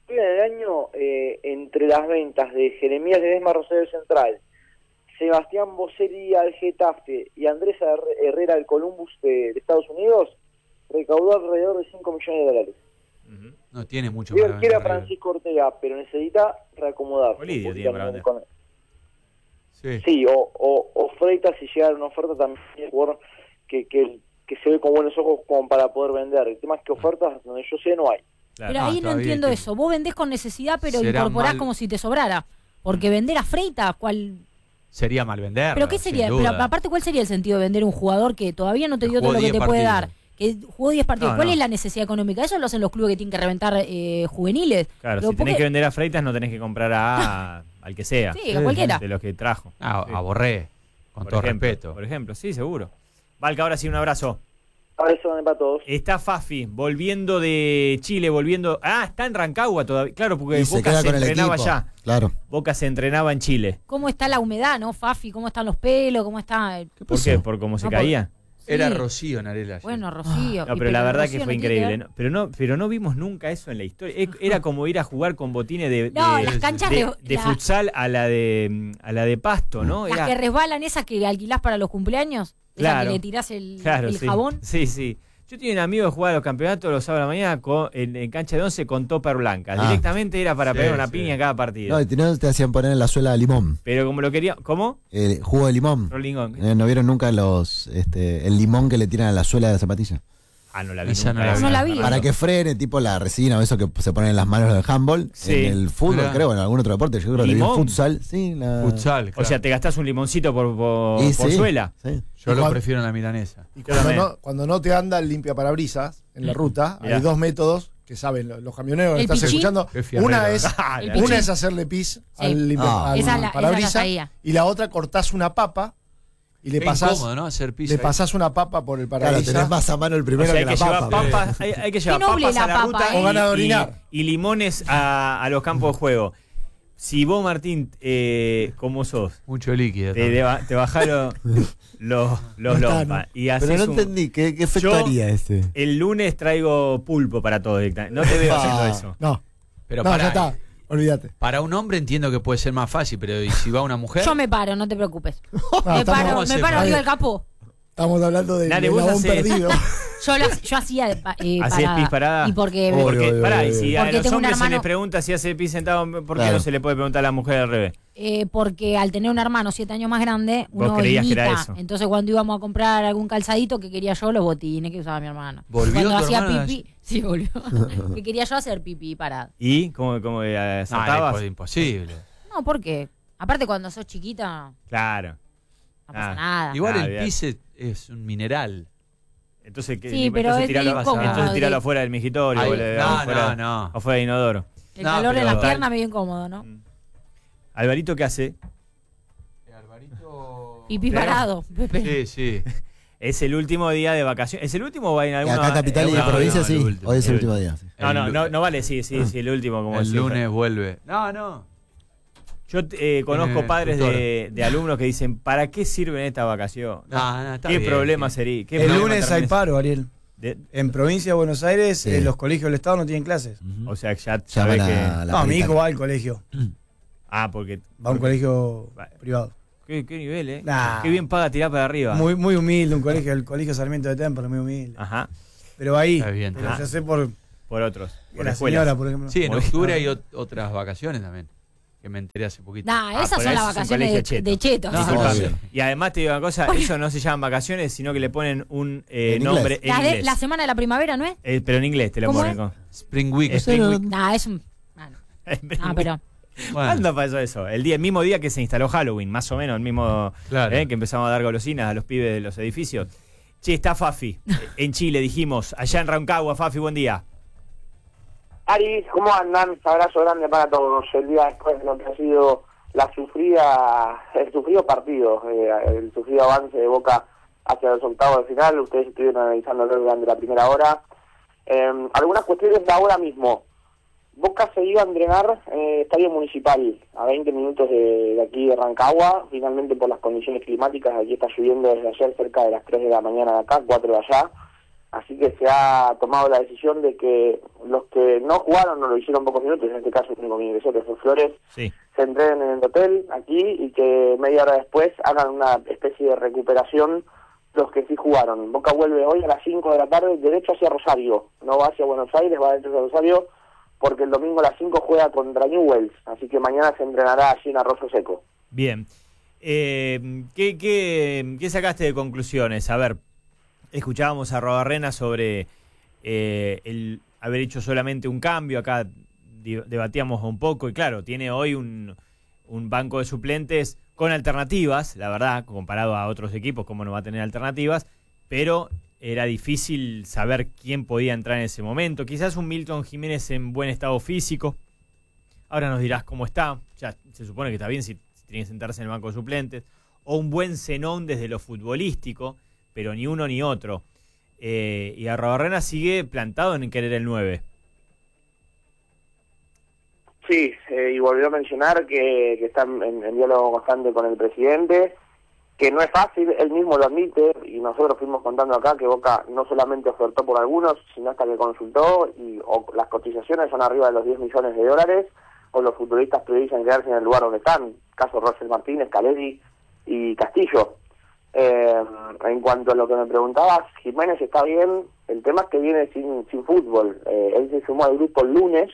en el año, eh, entre las ventas de Jeremías Ledesma, Rosario Central, Sebastián Boselli al Getafe y Andrés Herrera al Columbus de, de Estados Unidos, recaudó alrededor de cinco millones de dólares. Uh-huh. No tiene mucho River para quiere a vender, Francisco Ortega, pero necesita reacomodarse. Olidio tiene para vender. Con- Sí. Sí, o, o, o Freitas, si llega una oferta, también es un jugador que, que, que se ve con buenos ojos como para poder vender. El tema es que ofertas, donde yo sé, no hay. Claro. Pero No, ahí no todavía entiendo tiene- eso. Vos vendés con necesidad, pero Será incorporás mal- como si te sobrara. Porque vender a Freitas, ¿cuál? Sería mal vender. ¿Pero qué sería? Pero aparte, ¿cuál sería el sentido de vender un jugador que todavía no te Que dio todo jugó lo que te diez puede partidos. dar? Que jugó diez partidos. No, ¿Cuál no. es la necesidad económica? Eso lo hacen los clubes que tienen que reventar eh, juveniles. Claro, Pero si ¿por tenés qué? que vender a Freitas, no tenés que comprar a, al que sea. Sí, a cualquiera. De los que trajo. Ah, Sí. a Borré, con Por todo ejemplo, respeto. Por ejemplo, sí, seguro. Valca, ahora sí, un abrazo. Ahora eso van para todos. Está Fafi, volviendo de Chile, volviendo... Ah, está en Rancagua todavía. Claro, porque Y se Boca queda se, con el entrenaba equipo. allá. Claro. Boca se entrenaba en Chile. ¿Cómo está la humedad, no, Fafi? ¿Cómo están los pelos? ¿Cómo está? el- ¿Por pasó? qué? ¿Por cómo se No, caía? Era Sí. Rocío Narela. ayer. Bueno, Rocío. No, Y pero la verdad Rocío que fue no tiene que increíble. ver. ¿no? Pero no pero no vimos nunca eso en la historia. E- Era como ir a jugar con botines de, No, de, las canchas de- re- de la- futsal a la de a la de pasto, ¿no? Las Era, que resbalan, esas que alquilás para los cumpleaños. Esa Claro. que le tirás el, claro, el sí. jabón. Sí, sí. Yo tenía un amigo que jugaba los campeonatos los sábados de la mañana con- en, en cancha de once con topper blanca. Ah. Directamente era para Sí, pegar una sí. piña en cada partido. No, y te, no te hacían poner en la suela de limón. Pero como lo quería... ¿Cómo? El jugo de limón. Rolling on. Eh, ¿No vieron nunca los este, el limón que le tiran a la suela de la zapatilla? Ah, no la vi Esa nunca. no la vi. No la vi. Para que frene, tipo la resina o eso que se ponen en las manos del handball. Sí. En el fútbol, Mirá. creo, en algún otro deporte. Yo creo que le vi en ¿Limón? futsal. Sí, la... Futsal, O claro. sea, te gastás un limoncito por, por, Y por sí, suela. sí. Yo lo Juan- prefiero en la milanesa. Y Yo cuando también. no, cuando no te anda el limpiaparabrisas en la ruta, Mirá. hay dos métodos que saben lo- los camioneros que El estás pichín. escuchando. Qué fierrero, Una ¿eh? es, Ah, El la- pichín. una es hacerle pis al, limpia- Ah. al Esa la- esa la parabrisas sabía. y la otra cortás una papa y le Qué pasás, incómodo, ¿no? Hacer pis le ahí. pasás una papa por el Claro, parabrisas. tenés más a mano el O primero sea, hay que que la llevar papa. papas, hay, hay que llevar noble papas la a la papa, ruta ¿eh? O ganas de y, orinar. y limones a, a los campos de juego. Si vos, Martín, eh, como sos, Mucho líquido. te, también. deba- te bajás los, los, los No está, lompas y haces Pero no un- entendí, ¿qué, qué efecto Yo- haría ese? el lunes traigo pulpo para todos directamente. No te veo Ah. haciendo eso. No, Pero no, pará, ya está, olvídate. para un hombre entiendo que puede ser más fácil, pero ¿y si va una mujer? Yo me paro, no te preocupes. No, me estamos, paro, vamos a me hacer- paro a arriba ver. del capó. estamos hablando del Nare, del vos eslabón hacés- perdido. Yo, lo- yo hacía eh, ¿Hacés parada. pis parada? Y porque Obvio, Porque, obvio, pará, y obvio. si a Porque los tengo un hombres se hermano- les pregunta si hace pis sentado, ¿por qué Claro. no se le puede preguntar a la mujer al revés? eh, porque al tener un hermano siete años más grande, Vos uno creías que era imita. eso. Entonces cuando íbamos a comprar algún calzadito que quería yo, los botines que usaba mi hermano. ¿Volvió Cuando tu hacía hermano? pipí, sí, volvió. que quería yo hacer pipí parada. ¿Y cómo, cómo eh, No, era saltabas? impo- imposible. No, ¿por qué? Aparte cuando sos chiquita, Claro. no pasa Ah. nada. Igual Ah, el bien. pis es, es un mineral. Entonces, ¿qué? Sí, pero entonces es tiralo, incómodo. entonces tiralo afuera del migitorio. Ay, o le- no, afuera, no, no. afuera del inodoro. El No, calor en pero- las piernas me dio incómodo, ¿no? Alvarito, ¿qué hace? Alvarito... Pipí parado, Sí, Pepe. sí. Es el último día de vacaciones. ¿Es el último o va en Y alguna? acá capital y alguna- de provincia, no, sí. el último. Hoy es el El último día. sí. No, no, El no, lu- no vale, sí, sí, sí, el último. Como El siempre. lunes vuelve. No, no. Yo eh, conozco Eh, padres tutor. de, de alumnos que dicen, ¿para qué sirven esta vacación? No, no, está ¿Qué bien, problema sí. sería? ¿Qué El problema lunes hay tenés? paro, Ariel. De- En provincia de Buenos Aires, Sí. eh, los colegios del Estado no tienen clases. Ujú. O sea, ya Llaman sabes a que... la No, mi paritaria. hijo va al colegio. Ah, porque... Va a un colegio Vale. privado. ¿Qué, qué nivel, eh? Nah. Qué bien paga tirar para arriba. Muy muy humilde, un colegio, el colegio Sarmiento de Temple, muy humilde. Ajá, Pero ahí, Está bien, pero ah. se hace por, por otros. Por por la escuelas. señora, por ejemplo. Sí, en Muy- octubre hay ot- otras vacaciones también. Que me enteré hace poquito. Nah, Ah, esas pero son las eso es un vacaciones colegio de, cheto. de chetos. No, Disculpame. obvio. Y además te digo una cosa, eso no se llaman vacaciones, sino que le ponen un eh, En nombre inglés. en la, de- inglés. la semana de la primavera, ¿no es? Eh, pero en inglés te lo ¿Cómo ponen. es? con- Spring Week. Es- Pero- Spring Nah, es un. Bueno. Ah, pero. Bueno, ¿Cuándo pasó eso? El día, el mismo día que se instaló Halloween, más o menos, el mismo Claro. eh, que empezamos a dar golosinas a los pibes de los edificios. Che, está Fafi, eh, en Chile, dijimos, allá en Rancagua. Fafi, buen día. Ari, ¿cómo andan? Abrazo grande para todos. El día después de lo que ha sido la sufrida, el sufrido partido, eh, el sufrido avance de Boca hacia los octavos de final. Ustedes estuvieron analizándolo durante la primera hora. Eh, algunas cuestiones de ahora mismo. Boca se iba a entrenar en el Estadio Municipal, a veinte minutos de, de aquí de Rancagua. Finalmente, por las condiciones climáticas, aquí está lloviendo desde ayer cerca de las tres de la mañana de acá, cuatro de allá. así que se ha tomado la decisión de que los que no jugaron, no lo hicieron pocos minutos, en este caso el único que ingresó, que fue Flores, Sí. se entrenen en el hotel aquí y que media hora después hagan una especie de recuperación los que sí jugaron. Boca vuelve hoy a las cinco de la tarde, derecho hacia Rosario, no va hacia Buenos Aires, va derecho hacia Rosario, porque el domingo a las cinco juega contra Newell's, así que mañana se entrenará allí en Arroyo Seco. Bien. Eh, ¿qué, qué, ¿Qué sacaste de conclusiones? A ver, escuchábamos a Robarrena sobre eh, el haber hecho solamente un cambio, acá di- debatíamos un poco, y claro, tiene hoy un, un banco de suplentes con alternativas, la verdad, comparado a otros equipos, cómo no va a tener alternativas, pero era difícil saber quién podía entrar en ese momento. Quizás un Milton Jiménez en buen estado físico, ahora nos dirás cómo está, ya se supone que está bien si, si tiene que sentarse en el banco de suplentes, o un buen Zenón desde lo futbolístico, pero ni uno ni otro. Eh, y Arrobarrena sigue plantado en querer el nueve. Sí, eh, y volvió a mencionar que, que están en, en diálogo constante con el presidente, que no es fácil, él mismo lo admite, y nosotros fuimos contando acá que Boca no solamente ofertó por algunos, sino hasta que consultó, y o las cotizaciones son arriba de los diez millones de dólares, o los futbolistas priorizan quedarse en el lugar donde están, caso Roger Martínez, Caleri y Castillo. Eh, en cuanto a lo que me preguntabas, Jiménez está bien, el tema es que viene sin, sin fútbol, eh, él se sumó al grupo el lunes,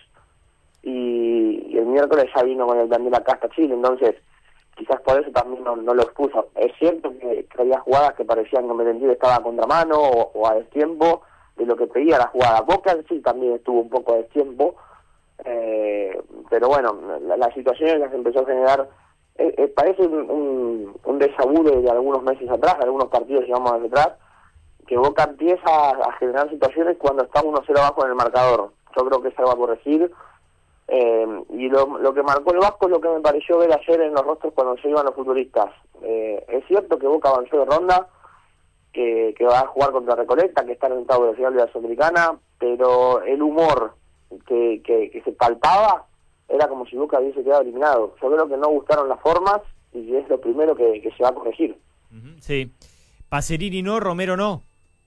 y, y el miércoles ya vino con el Daniel acá hasta Chile, entonces quizás por eso también no, no lo expuso. Es cierto que, que había jugadas que parecían que Merentiel estaba a contramano o, o a destiempo de lo que pedía la jugada. Boca sí también estuvo un poco a destiempo, eh, pero bueno, la, la situación en la que empezó a generar, eh, eh, parece un, un, un déjà vu de, de algunos meses atrás, de algunos partidos llevamos atrás, que Boca empieza a, a generar situaciones cuando está uno cero abajo en el marcador. Yo creo que eso va a corregir. Eh, y lo, lo que marcó el Vasco es lo que me pareció ver ayer en los rostros cuando se iban los futbolistas. Eh, es cierto que Boca avanzó de ronda, que, que va a jugar contra Recoleta, que está en el octavo de la final de la Sudamericana, pero el humor que, que, que se palpaba era como si Boca hubiese quedado eliminado. Yo creo que no gustaron las formas y que es lo primero que, que se va a corregir. Uh-huh, sí. Pacerini no, Romero no.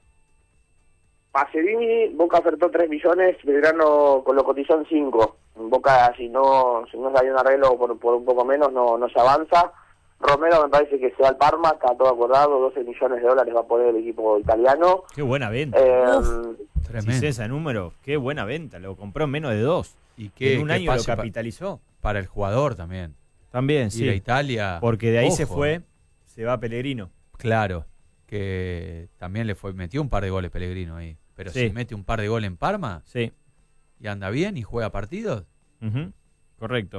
Pacerini, Boca ofertó tres millones, Belgrano con lo cotizó en cinco. Boca, si no si no sale un arreglo por, por un poco menos, no, no se avanza. Romero me parece que se va al Parma, está todo acordado, doce millones de dólares va a poner el equipo italiano. Qué buena venta. Eh, Tremendo. Si es ese número, qué buena venta. Lo compró en menos de dos. Y que en un que año lo pase pa- capitalizó. para el jugador también. También, Ir sí. a Italia. Porque de ahí se ojo, fue, se va Pellegrino. Claro, que también le fue metió un par de goles Pellegrino ahí. Pero Sí. si mete un par de goles en Parma Sí. y anda bien y juega partidos, Ujú, correcto.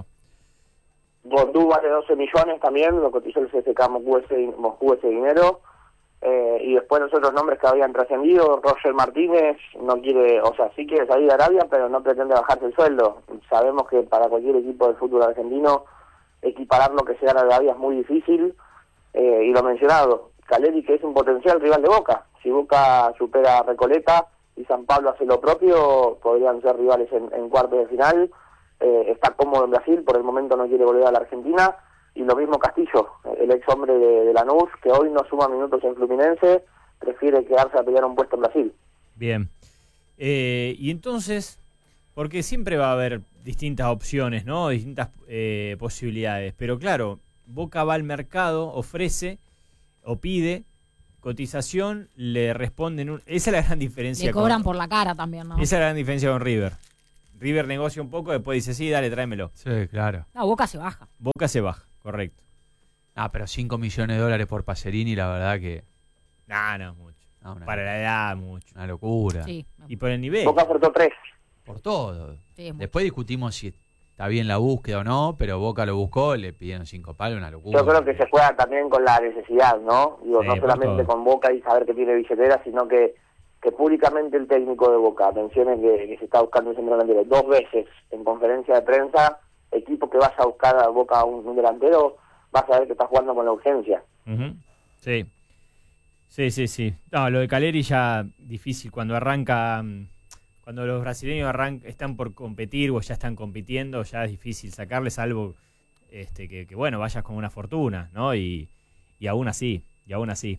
Bondú vale doce millones también, lo cotizó el C S K Moscú ese, Moscú ese dinero. Eh, y después los otros nombres que habían trascendido, Roger Martínez no quiere, o sea, sí quiere salir de Arabia, pero no pretende bajarse el sueldo. Sabemos que para cualquier equipo del fútbol argentino equiparar lo que se gana de Arabia es muy difícil, eh, y lo mencionado, Caleri, que es un potencial rival de Boca. Si Boca supera a Recoleta y San Pablo hace lo propio, podrían ser rivales en, en cuartos de final. Eh, está cómodo en Brasil, por el momento no quiere volver a la Argentina. Y lo mismo Castillo, el ex hombre de, de Lanús, que hoy no suma minutos en Fluminense, prefiere quedarse a pelear un puesto en Brasil. Bien. Eh, y entonces, porque siempre va a haber distintas opciones, ¿no? Distintas eh, posibilidades. Pero claro, Boca va al mercado, ofrece o pide cotización, le responden... Un... Esa es la gran diferencia. Le cobran con... por la cara también, ¿no? Esa es la gran diferencia con River. River negocia un poco, después dice, sí, dale, tráemelo. sí, claro. No, Boca se baja. Boca se baja, correcto. Ah, pero cinco millones de dólares por Pacerini, la verdad que No, no, mucho. no, una, Para la edad, mucho. una locura. Sí. Y por el nivel. Boca ofertó tres. Por todo. Sí, es mucho. Después discutimos si está bien la búsqueda o no, pero Boca lo buscó, le pidieron cinco palos, una locura. Yo creo que se juega también con la necesidad, ¿no? Digo, Sí, no por solamente todo. con Boca y saber que tiene billetera, sino que, que públicamente el técnico de Boca mencione que, que se está buscando un centro delantero dos veces en conferencia de prensa, equipo que vaya a buscar a Boca un, un delantero, vas a ver que está jugando con la urgencia. Ujú. Sí. Sí, sí, sí. No, lo de Caleri ya difícil cuando arranca, mm, cuando los brasileños arran están por competir o ya están compitiendo, ya es difícil sacarles algo este, que, que, bueno, vayas con una fortuna, ¿no? Y, y aún así, y aún así. No,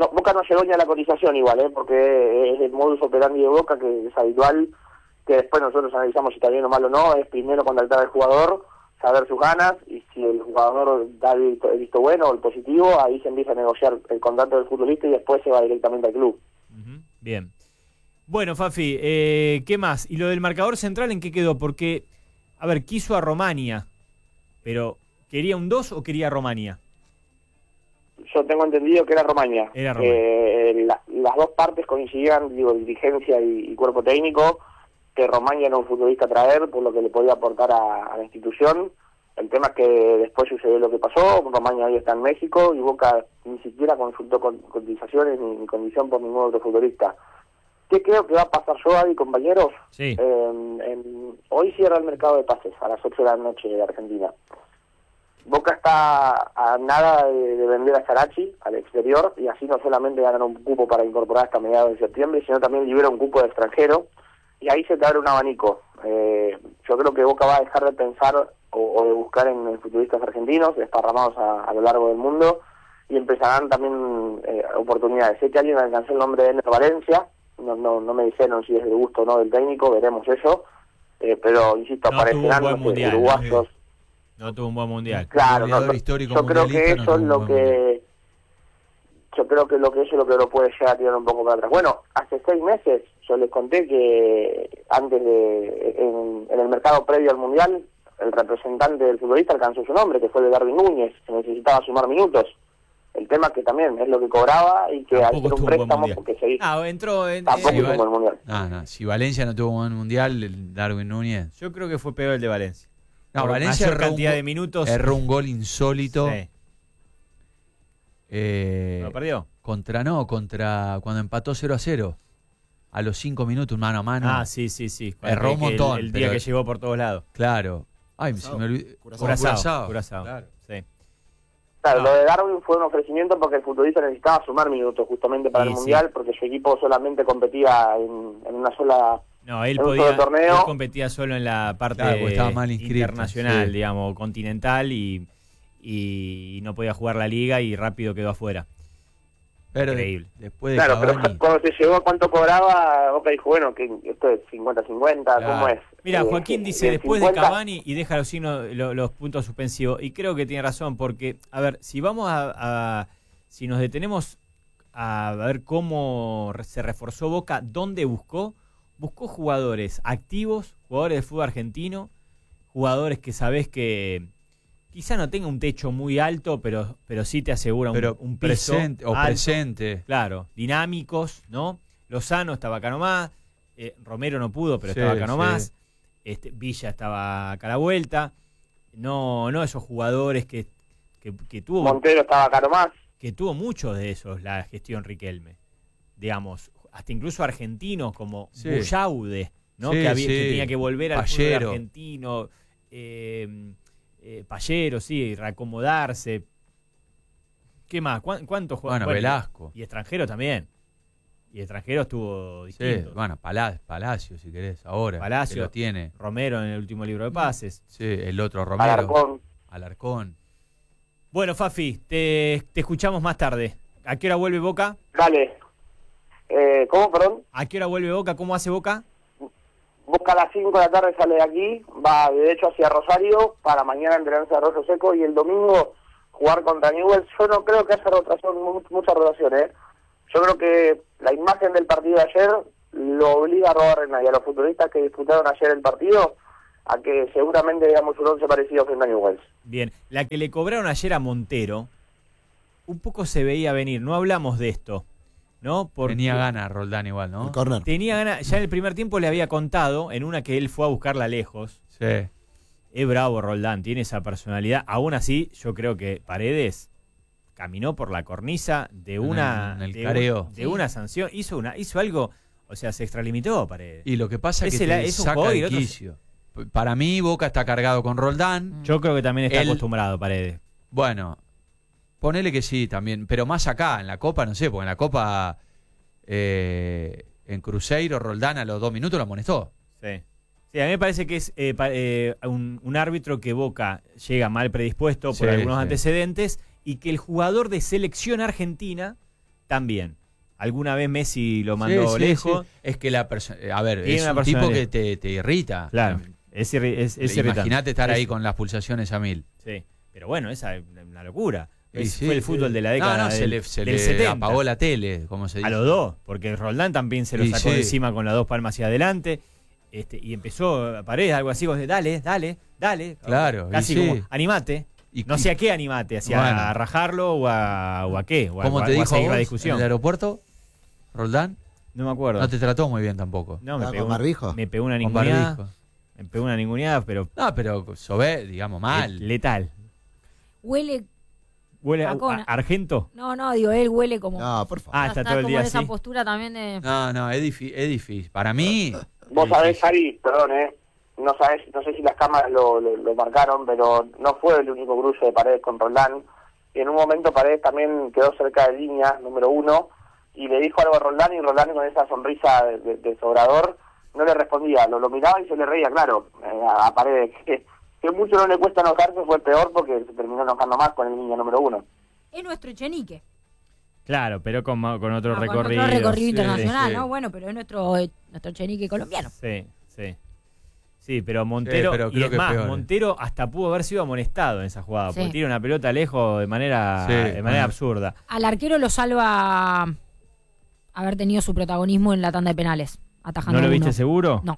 no, Boca no llegó ni a la cotización igual, ¿eh? Porque es el modus operandi de Boca, que es habitual, que después nosotros analizamos si está bien o mal o no. Es primero contactar al jugador, saber sus ganas, y si el jugador da el visto, el visto bueno o el positivo, ahí se empieza a negociar el contrato del futbolista y después se va directamente al club. Uh-huh. Bien. Bueno, Fafi, eh, ¿qué más? ¿Y lo del marcador central en qué quedó? Porque, a ver, quiso a Romania, pero ¿quería un dos o quería a Romania? Yo tengo entendido que era Romania. Era Romania. Eh, la, las dos partes coincidían, digo, dirigencia y, y cuerpo técnico, que Romania era un futbolista a traer por lo que le podía aportar a, a la institución. El tema es que después sucedió lo que pasó. Romania hoy está en México y Boca ni siquiera consultó con, cotizaciones ni, ni condición por ningún otro futbolista. ¿Qué creo que va a pasar yo, Adi, compañeros? Sí. Eh, en, hoy cierra el mercado de pases a las ocho de la noche de Argentina. Boca está a nada de, de vender a Sarachi al exterior, y así no solamente ganan un cupo para incorporar hasta mediados de septiembre, sino también libera un cupo de extranjero, y ahí se te abre un abanico. Eh, yo creo que Boca va a dejar de pensar o, o de buscar en, en futbolistas argentinos desparramados a, a lo largo del mundo, y empezarán también eh, oportunidades. Sé que alguien alcanzó el nombre de Ener Valencia, no, no, no me dijeron si es de gusto o no del técnico, veremos eso, eh, pero insisto, No aparecerán los uruguayos. No tuvo un buen mundial. Claro, no, no, histórico yo creo que mundialista, eso no es tuvo lo un buen mundial. que yo creo que lo que eso es lo que lo puede llegar a tirar un poco para atrás. Bueno, hace seis meses yo les conté que antes de en, en el mercado previo al mundial el representante del futbolista alcanzó su nombre, que fue el de Darwin Núñez, que necesitaba sumar minutos. El tema es que también es lo que cobraba y que al ser un préstamo porque se hizo. Ah, entró en, Tampoco eh, tuvo un buen mundial. No, no, si Valencia no tuvo un buen mundial, el Darwin Núñez. Yo creo que fue peor el de Valencia. No, Por Valencia mayor erró un cantidad go- de minutos. Erró un gol insólito. Sí. Eh, ¿Lo perdió? Contra no, contra cuando empató cero a cero. A los cinco minutos, mano a mano. Ah, sí, sí, sí. Erró un Que el- montón, El, día pero- que llegó por todos lados. Claro. Ay, se me olvidó. Curazao. Curazao. Curazao. Curazao. Claro. Sí. Claro, No. lo de Darwin fue un ofrecimiento porque el futbolista necesitaba sumar minutos justamente para Sí, el sí. mundial, porque su equipo solamente competía en, en una sola. No, él En un podía, solo torneo. él competía solo en la parte Claro, porque estaba mal inscrito, internacional, sí. digamos, continental, y, y no podía jugar la liga y rápido quedó afuera. Pero Increíble. de- después de Claro, pero Cavani, cuando se llegó a cuánto cobraba, Boca dijo, bueno, que esto es cincuenta cincuenta, Claro. ¿cómo es? Mira, Eh, Joaquín eh, dice del después de cincuenta Cavani y deja los signos, lo- los puntos suspensivos. Y creo que tiene razón, porque, a ver, si vamos a, a- si nos detenemos a ver cómo re- se reforzó Boca, ¿dónde buscó? Buscó jugadores activos, jugadores de fútbol argentino, jugadores que sabés que quizá no tenga un techo muy alto, pero, pero sí te asegura un, pero un piso presente o alto. presente. Claro, dinámicos, ¿no? Lozano estaba acá nomás, eh, Romero no pudo, pero Sí, estaba acá sí. nomás, este, Villa estaba acá a la vuelta, no, no esos jugadores que, que, que tuvo, Montero estaba caro más. que tuvo muchos de esos la gestión Riquelme, digamos, hasta incluso argentinos como Sí. Bullaude, ¿no? Sí, que, había, que sí. tenía que volver al fútbol Pallero. argentino, eh, eh, Pallero, sí, reacomodarse. ¿Qué más? ¿Cuán- ¿Cuántos Bueno, jugadores? Velasco. Y extranjero también. Y extranjero estuvo Sí, distinto. bueno, Pala- Palacio, si querés, ahora. Palacio. que lo tiene. Romero en el último libro de pases. Sí, el otro Romero. Alarcón. Alarcón. Bueno, Fafi, te, te escuchamos más tarde. ¿A qué hora vuelve Boca? Dale. Eh, ¿Cómo, perdón? ¿A qué hora vuelve Boca? ¿Cómo hace Boca? Boca a las cinco de la tarde sale de aquí, va derecho hacia Rosario, para mañana entrenarse a Arroyo Seco, y el domingo jugar contra Newell's. Yo no creo que haya rotación, mu- mucha rotación, ¿eh? Yo creo que la imagen del partido de ayer lo obliga a Robarrena y a los futbolistas que disputaron ayer el partido a que seguramente veamos un once parecido frente a Newell's. Bien, la que le cobraron ayer a Montero, un poco se veía venir. No hablamos de esto, ¿no? Porque Tenía ganas Roldán igual, ¿no? El corner. tenía ganas. Ya en el primer tiempo le había contado, en una que él fue a buscarla lejos. Sí. Es bravo Roldán, tiene esa personalidad. Aún así, yo creo que Paredes caminó por la cornisa de En una el- en el de, careo. un- de una sanción, hizo una hizo algo, o sea, se extralimitó Paredes. Y lo que pasa es Ese que la- te es un saca jugador y el el otro- quicio. P- Para mí, Boca está cargado con Roldán. Yo creo que también está Él- acostumbrado Paredes. Bueno, ponele que sí también, pero más acá, en la Copa, no sé, porque en la Copa eh, en Cruzeiro, Roldán a los dos minutos lo amonestó. Sí. Sí, a mí me parece que es eh, pa- eh, un, un árbitro que Boca llega mal predispuesto por Sí, algunos sí. antecedentes, y que el jugador de selección argentina también. Alguna vez Messi lo mandó Sí, sí, lejos. sí. Es que la persona, a ver, Tiene es una un tipo personalidad. que te, te irrita. Claro, es, irri- es, es irritante. Imagínate estar ahí Es- con las pulsaciones a mil. Sí, pero bueno, esa es una locura. Y Es- sí, fue el sí. fútbol de la década No, no, del, se le, se del le setenta. apagó la tele, como se dice. A los dos, porque Roldán también se lo Y sacó sí. de encima con las dos palmas hacia adelante. Este, y empezó a Paredes, algo así, como de, dale, dale, dale. Claro, Casi y sí. como, animate. Y- No sé a qué animate, hacia Bueno. a rajarlo o a, o a qué. O a, ¿Cómo o a- te o a dijo a seguir la vos discusión. en el aeropuerto, Roldán? No me acuerdo. No te trató muy bien tampoco. No, me ¿Estaba pegó, con barbijo? me pegó una Con ninguneada. barbijo. Me pegó una ninguneada, pero No, pero Sobé, digamos, mal. le- letal. Huele. ¿Huele a, Tacona. a- argento? No, no, digo, él huele como. No, por favor. Ah, está todo el como día en esa así. postura también de. No, no, es, difi- es difícil. Para mí. Vos es sabés, difícil. Ari, perdón, ¿eh? No sabés, no sé si las cámaras lo, lo, lo marcaron, pero no fue el único cruce de Paredes con Roldán. Y en un momento Paredes también quedó cerca de línea, número uno, y le dijo algo a Roldán, y Roldán con esa sonrisa de, de, de sobrador no le respondía, lo, lo miraba y se le reía, claro, eh, a, a Paredes. Que, que mucho no le cuesta enojarse, fue peor porque se terminó enojando más con el niño número uno. Es nuestro Echenique. Claro, pero con, ma- con otro Ah, con recorrido. otro recorrido Sí, internacional, sí. ¿no? Bueno, pero es nuestro, eh, nuestro Echenique colombiano. Sí, sí. Sí, pero Montero, pero y creo es que más, peor, eh. Montero hasta pudo haber sido amonestado en esa jugada, Sí. porque tira una pelota lejos de manera, Sí, de manera ah. absurda. Al arquero lo salva haber tenido su protagonismo en la tanda de penales, atajando ¿No lo viste uno. seguro? No.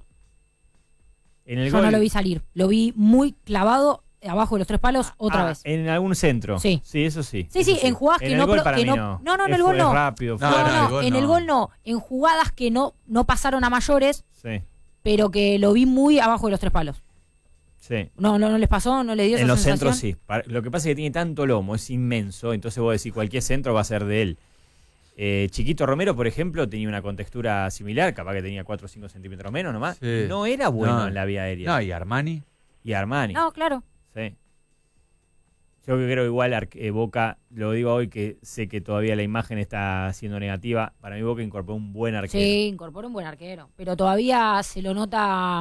En el Yo gol, no lo vi salir. Lo vi muy clavado abajo de los tres palos otra Ah, vez. En algún centro. Sí. Sí, eso sí. Sí, eso sí, en jugadas En que el no gol pro- para que mí no- no. no, no, en Es el fu- gol es no. rápido, No, No, fue- no, en el gol en el no. gol no. En jugadas que no, no pasaron a mayores, Sí, pero que lo vi muy abajo de los tres palos. sí. No, no, no les pasó, no le dio esa En los sensación. centros sí. Para- Lo que pasa es que tiene tanto lomo, es inmenso, entonces vos decís cualquier centro va a ser de él. Eh, Chiquito Romero, por ejemplo, tenía una contextura similar, capaz que tenía cuatro o cinco centímetros menos nomás. Sí. No era bueno No. en la vía aérea. No, y Armani. Y Armani. No, claro. Sí. Yo que creo igual Ar- eh, Boca, lo digo hoy que sé que todavía la imagen está siendo negativa, para mí Boca incorporó un buen arquero. Sí, incorpora un buen arquero. Pero todavía se lo nota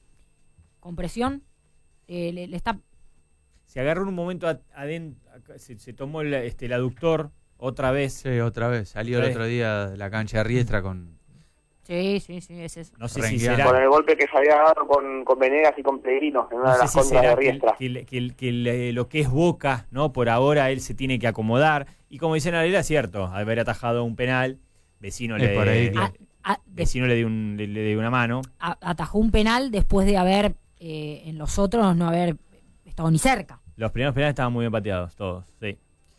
con presión. Eh, le, le está. Se agarró en un momento adentro, se, se tomó el, este, el aductor otra vez. Sí, otra vez. Salió Sí. el otro día de la cancha de Riestra con. Sí, sí, sí, es eso. No sé si Rengueando. será, Con el golpe que se había dado con, con Venegas y con Pellegrino en una no de sé las si contras de será que, Riestra. que- que- que le- lo que es Boca, ¿no? Por ahora él se tiene que acomodar. Y como dicen Arela, es cierto, al haber atajado un penal, Vecino Es le, por ahí, le- claro. A- a- de- Vecino le dio, un- le- le dio una mano. a- atajó un penal después de haber, eh, en los otros, no haber estado ni cerca. Los primeros penales estaban muy bien pateados, todos, sí.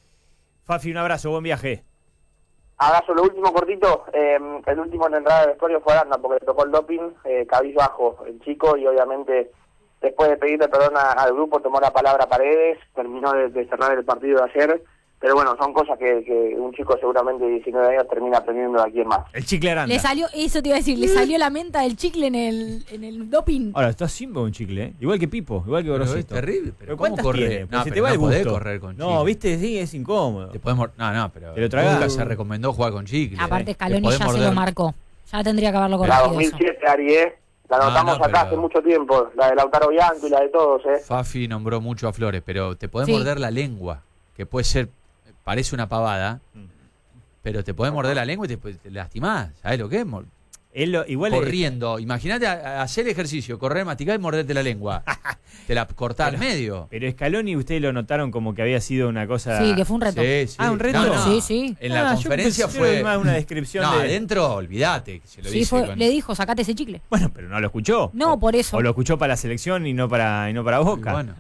Fafi, un abrazo, buen viaje. Agazo, lo último cortito, eh, el último en la entrada del vestuario fue Aranda porque le tocó el doping, eh, cabizbajo el chico, y obviamente después de pedirle perdón a- al grupo tomó la palabra Paredes, terminó de, de cerrar el partido de ayer, pero bueno, son cosas que, que un chico seguramente de diecinueve años termina aprendiendo de aquí en más. El chicle Aranda. Le salió, eso te iba a decir, le salió la menta del chicle en el, en el doping. Ahora, está siempre un chicle, ¿eh? Igual que Pipo, igual que Pero es Gorosito. terrible. Pero ¿Pero ¿cómo cuántas correr? tiene? Pues No, se te pero va no el podés gusto. correr con No, chicle. viste, sí, es incómodo. Te podemos, no, no, pero Te lo tragás. nunca se recomendó jugar con chicle. Aparte, eh. Scaloni Te podés ya se morder. lo marcó. Ya tendría que haberlo La corregido dos mil eso. siete, Ari, ¿eh? La No, anotamos no, acá pero- hace mucho tiempo, la de Lautaro Bianco y la de todos, ¿eh? Fafi nombró mucho a Flores, pero te podés Sí. morder la lengua, que puede ser, parece una pavada, pero te podés morder la lengua y te, te lastimás. ¿Sabés lo que es? Mor- Él lo- igual es- Corriendo. Imagínate a- a hacer ejercicio, correr, masticar y morderte la lengua. Te la cortás al medio. Pero Scaloni, ustedes lo notaron como que había sido una cosa. Sí, que fue un reto. Sí, sí. Ah, ¿un reto? No, no. Sí, sí. En Ah, la yo conferencia pensé que fue. era más una descripción No, de- adentro, olvídate. que Se lo Sí, dice fue- con- le dijo, sacate ese chicle. Bueno, pero no lo escuchó. No, O- por eso. O lo escuchó para la selección y no para, y no para Y Boca. bueno,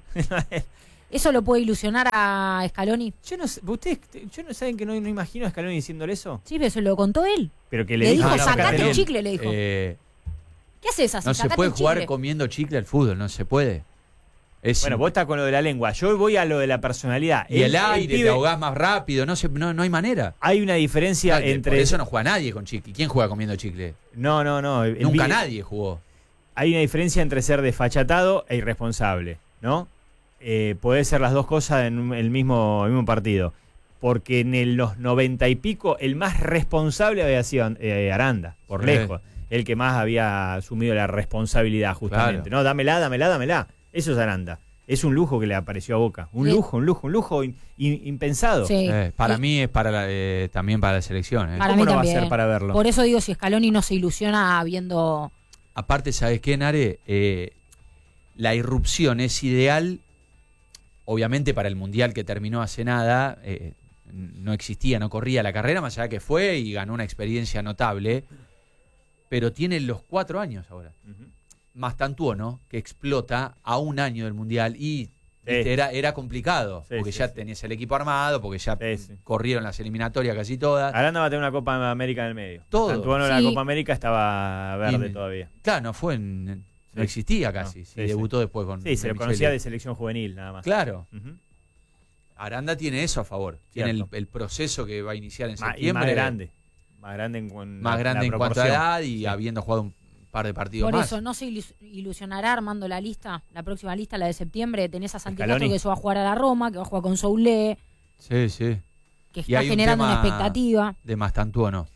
¿Eso lo puede ilusionar a Scaloni? Yo no sé, ustedes yo no saben que no, no imagino a Scaloni diciéndole eso. Sí, pero se lo contó él. Pero que le, Le dijo, no, no, sacate pero el también, chicle, le dijo. eh, ¿Qué haces así? no se Sacate puede el jugar chicle. comiendo chicle al fútbol, no se puede. Es Bueno, im- vos estás con lo de la lengua. Yo voy a lo de la personalidad. y el, El- el aire, pibe- te ahogás más rápido, no, se, no, no hay manera. Hay una diferencia Por entre. eso no juega nadie con chicle. ¿Quién juega comiendo chicle? No, no, no. el Nunca vi- nadie jugó. Hay una diferencia entre ser desfachatado e irresponsable, ¿no? Eh, puede ser las dos cosas en un- el mismo, el mismo partido. Porque en el- los noventa y pico, el más responsable había sido eh, Aranda, por Sí. lejos. El que más había asumido la responsabilidad, justamente. Claro. No, dámela, dámela, dámela. Eso es Aranda. Es un lujo que le apareció a Boca. Un Sí. lujo, un lujo, un lujo in- in- impensado. Sí. Eh, para Y- mí es para la, eh, también para la selección. eh. Para ¿Cómo mí no va a también. ser para verlo? Por eso digo, si Scaloni no se ilusiona viendo... Aparte, ¿sabes qué, Nare? Eh, la irrupción es ideal, obviamente para el Mundial que terminó hace nada, eh, no existía, no corría la carrera, más allá que fue y ganó una experiencia notable, pero tiene los cuatro años ahora. Ujú. Mastantuono, que explota a un año del Mundial y viste, era, era complicado, Sí, porque sí, ya sí. tenías el equipo armado, porque ya Sí, sí. corrieron las eliminatorias casi todas. Aranda va a tener una Copa América en el medio. Todo. Antuano en la Sí. Copa América estaba verde Y- todavía. Claro, no fue en- no Sí. existía casi, No, sí, sí, sí. debutó después con Sí, se lo De conocía Micheli. de selección juvenil nada más. Claro, Ujú. Aranda tiene eso a favor, tiene el, Cierto. el proceso que va a iniciar en Ma- y septiembre. más grande. Más grande en, cuan- Más la- grande la en cuanto a proporción. edad y Sí. habiendo jugado un par de partidos Por más. eso, ¿no se ilus- ilusionará armando la lista? La próxima lista, la de septiembre, tenés a Santi Scaloni. Castro que se va a jugar a la Roma, que va a jugar con Soulé, Sí, sí. que Y está hay un generando una tema expectativa. De Mastantuono.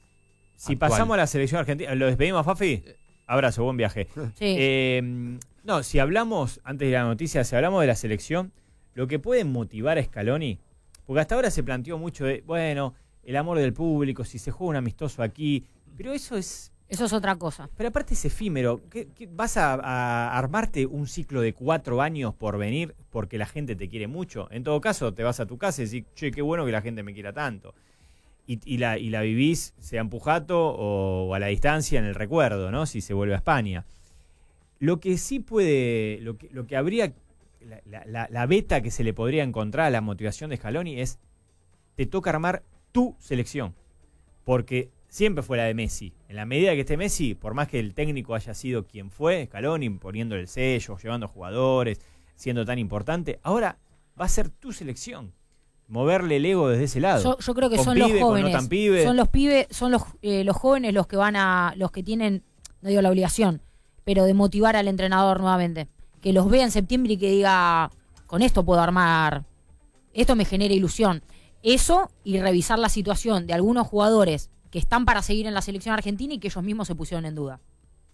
Si Actual. pasamos a la selección argentina, ¿lo despedimos, Fafi? Abrazo, buen viaje. Sí. Eh, no, si hablamos, antes de la noticia, si hablamos de la selección, lo que puede motivar a Scaloni, porque hasta ahora se planteó mucho de, bueno, el amor del público, si se juega un amistoso aquí, pero eso es, Eso es otra cosa. pero aparte es efímero. ¿Qué- qué- ¿Vas a, a armarte un ciclo de cuatro años por venir porque la gente te quiere mucho? En todo caso, te vas a tu casa y decís, che, qué bueno que la gente me quiera tanto. Y, y la, y la vivís, sea en Pujato o, o a la distancia, en el recuerdo, ¿no? Si se vuelve a España. Lo que sí puede, lo que, lo que habría, la, la- la, la beta que se le podría encontrar a la motivación de Scaloni es, te toca armar tu selección. Porque siempre fue la de Messi. En la medida que esté Messi, por más que el técnico haya sido quien fue, Scaloni, poniéndole el sello, llevando jugadores, siendo tan importante, ahora va a ser tu selección. Moverle el ego desde ese lado. Yo, yo creo que Con son pibe, los con no jóvenes. tan pibe. Son los pibes, son los, eh, los jóvenes los que van a, los que tienen, no digo la obligación, pero de motivar al entrenador nuevamente. Que los vea en septiembre y que diga, con esto puedo armar, esto me genera ilusión. Eso y revisar la situación de algunos jugadores que están para seguir en la selección argentina y que ellos mismos se pusieron en duda.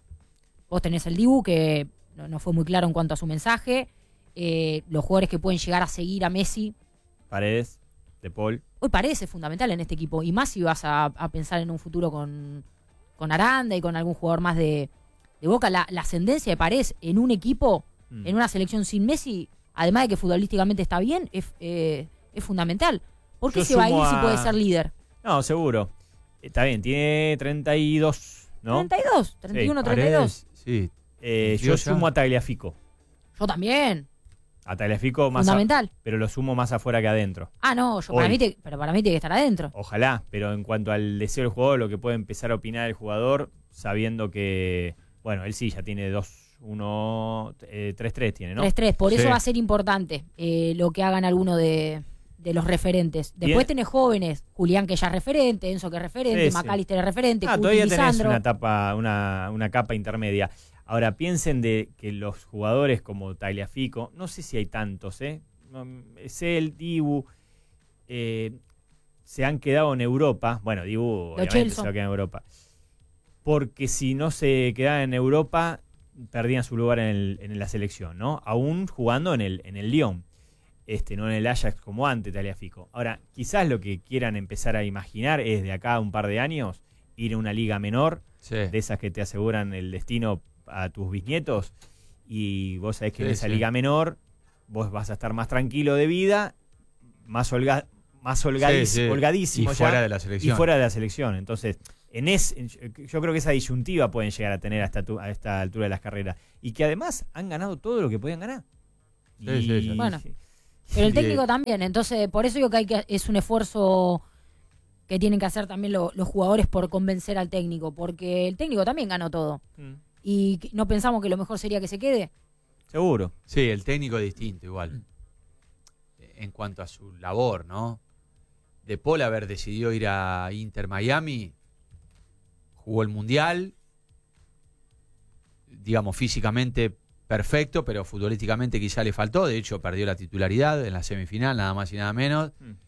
Vos tenés el Dibu, que no, no fue muy claro en cuanto a su mensaje. Eh, los jugadores que pueden llegar a seguir a Messi. Paredes, De Paul. Hoy parece fundamental en este equipo. Y más si vas a, a pensar en un futuro con, con Aranda y con algún jugador más de, de Boca. La, la ascendencia de Paredes en un equipo, Mm. en una selección sin Messi, además de que futbolísticamente está bien, es, eh, es fundamental. ¿Por qué Yo se va a ir sumo si a- puede ser líder? No, seguro. Está bien, tiene treinta y dos, ¿no? treinta y dos, treinta y uno, Sí, treinta y dos. Paredes, sí. Eh, Yo yo ya- sumo a Tagliafico. Yo también. A Tagliafico más a- Fundamental. pero lo sumo más afuera que adentro. Ah, no, yo para Hoy. mí, te- pero para mí tiene que estar adentro. Ojalá, pero en cuanto al deseo del jugador, lo que puede empezar a opinar el jugador, sabiendo que, bueno, él sí ya tiene dos, uno, eh, tres, tres tiene, ¿no? tres tres. Por Sí. eso va a ser importante eh, lo que hagan algunos de, de los referentes. Después Bien. tenés jóvenes, Julián que ya es referente, Enzo que es referente, Sí, sí. McAllister es referente, Ah, Cuti, todavía tenés Lisandro. una etapa, una, una capa intermedia. Ahora, piensen de que los jugadores como Tagliafico, no sé si hay tantos, ¿eh? No, es el Dibu, eh, se han quedado en Europa. Bueno, Dibu obviamente Chelsea. se va a quedar en Europa. Porque si no se quedaban en Europa, perdían su lugar en, el- en la selección, ¿no? Aún jugando en el, en el Lyon. Este, no en el Ajax como antes, Tagliafico. Ahora, quizás lo que quieran empezar a imaginar es de acá a un par de años ir a una liga menor, Sí. de esas que te aseguran el destino a tus bisnietos, y vos sabés que en Sí, esa sí. liga menor vos vas a estar más tranquilo de vida, más, holga, más holgadis- Sí, sí. holgadísimo Y ya, fuera de la y selección. fuera de la selección. Entonces, en es, en- yo creo que esa disyuntiva pueden llegar a tener hasta tu- a esta altura de las carreras. Y que además han ganado todo lo que podían ganar. Sí, Y- sí, sí. Bueno. Pero el Sí. técnico también, entonces por eso digo que, hay que es un esfuerzo que tienen que hacer también lo- los jugadores por convencer al técnico, porque el técnico también ganó todo. Mm, Y que- no pensamos que lo mejor sería que se quede. seguro. Sí, el técnico es distinto igual. En cuanto a su labor, ¿no? De Paul haber decidido ir a Inter Miami, jugó el Mundial, digamos físicamente perfecto, pero futbolísticamente quizá le faltó. De hecho, perdió la titularidad en la semifinal, nada más y nada menos. Mm.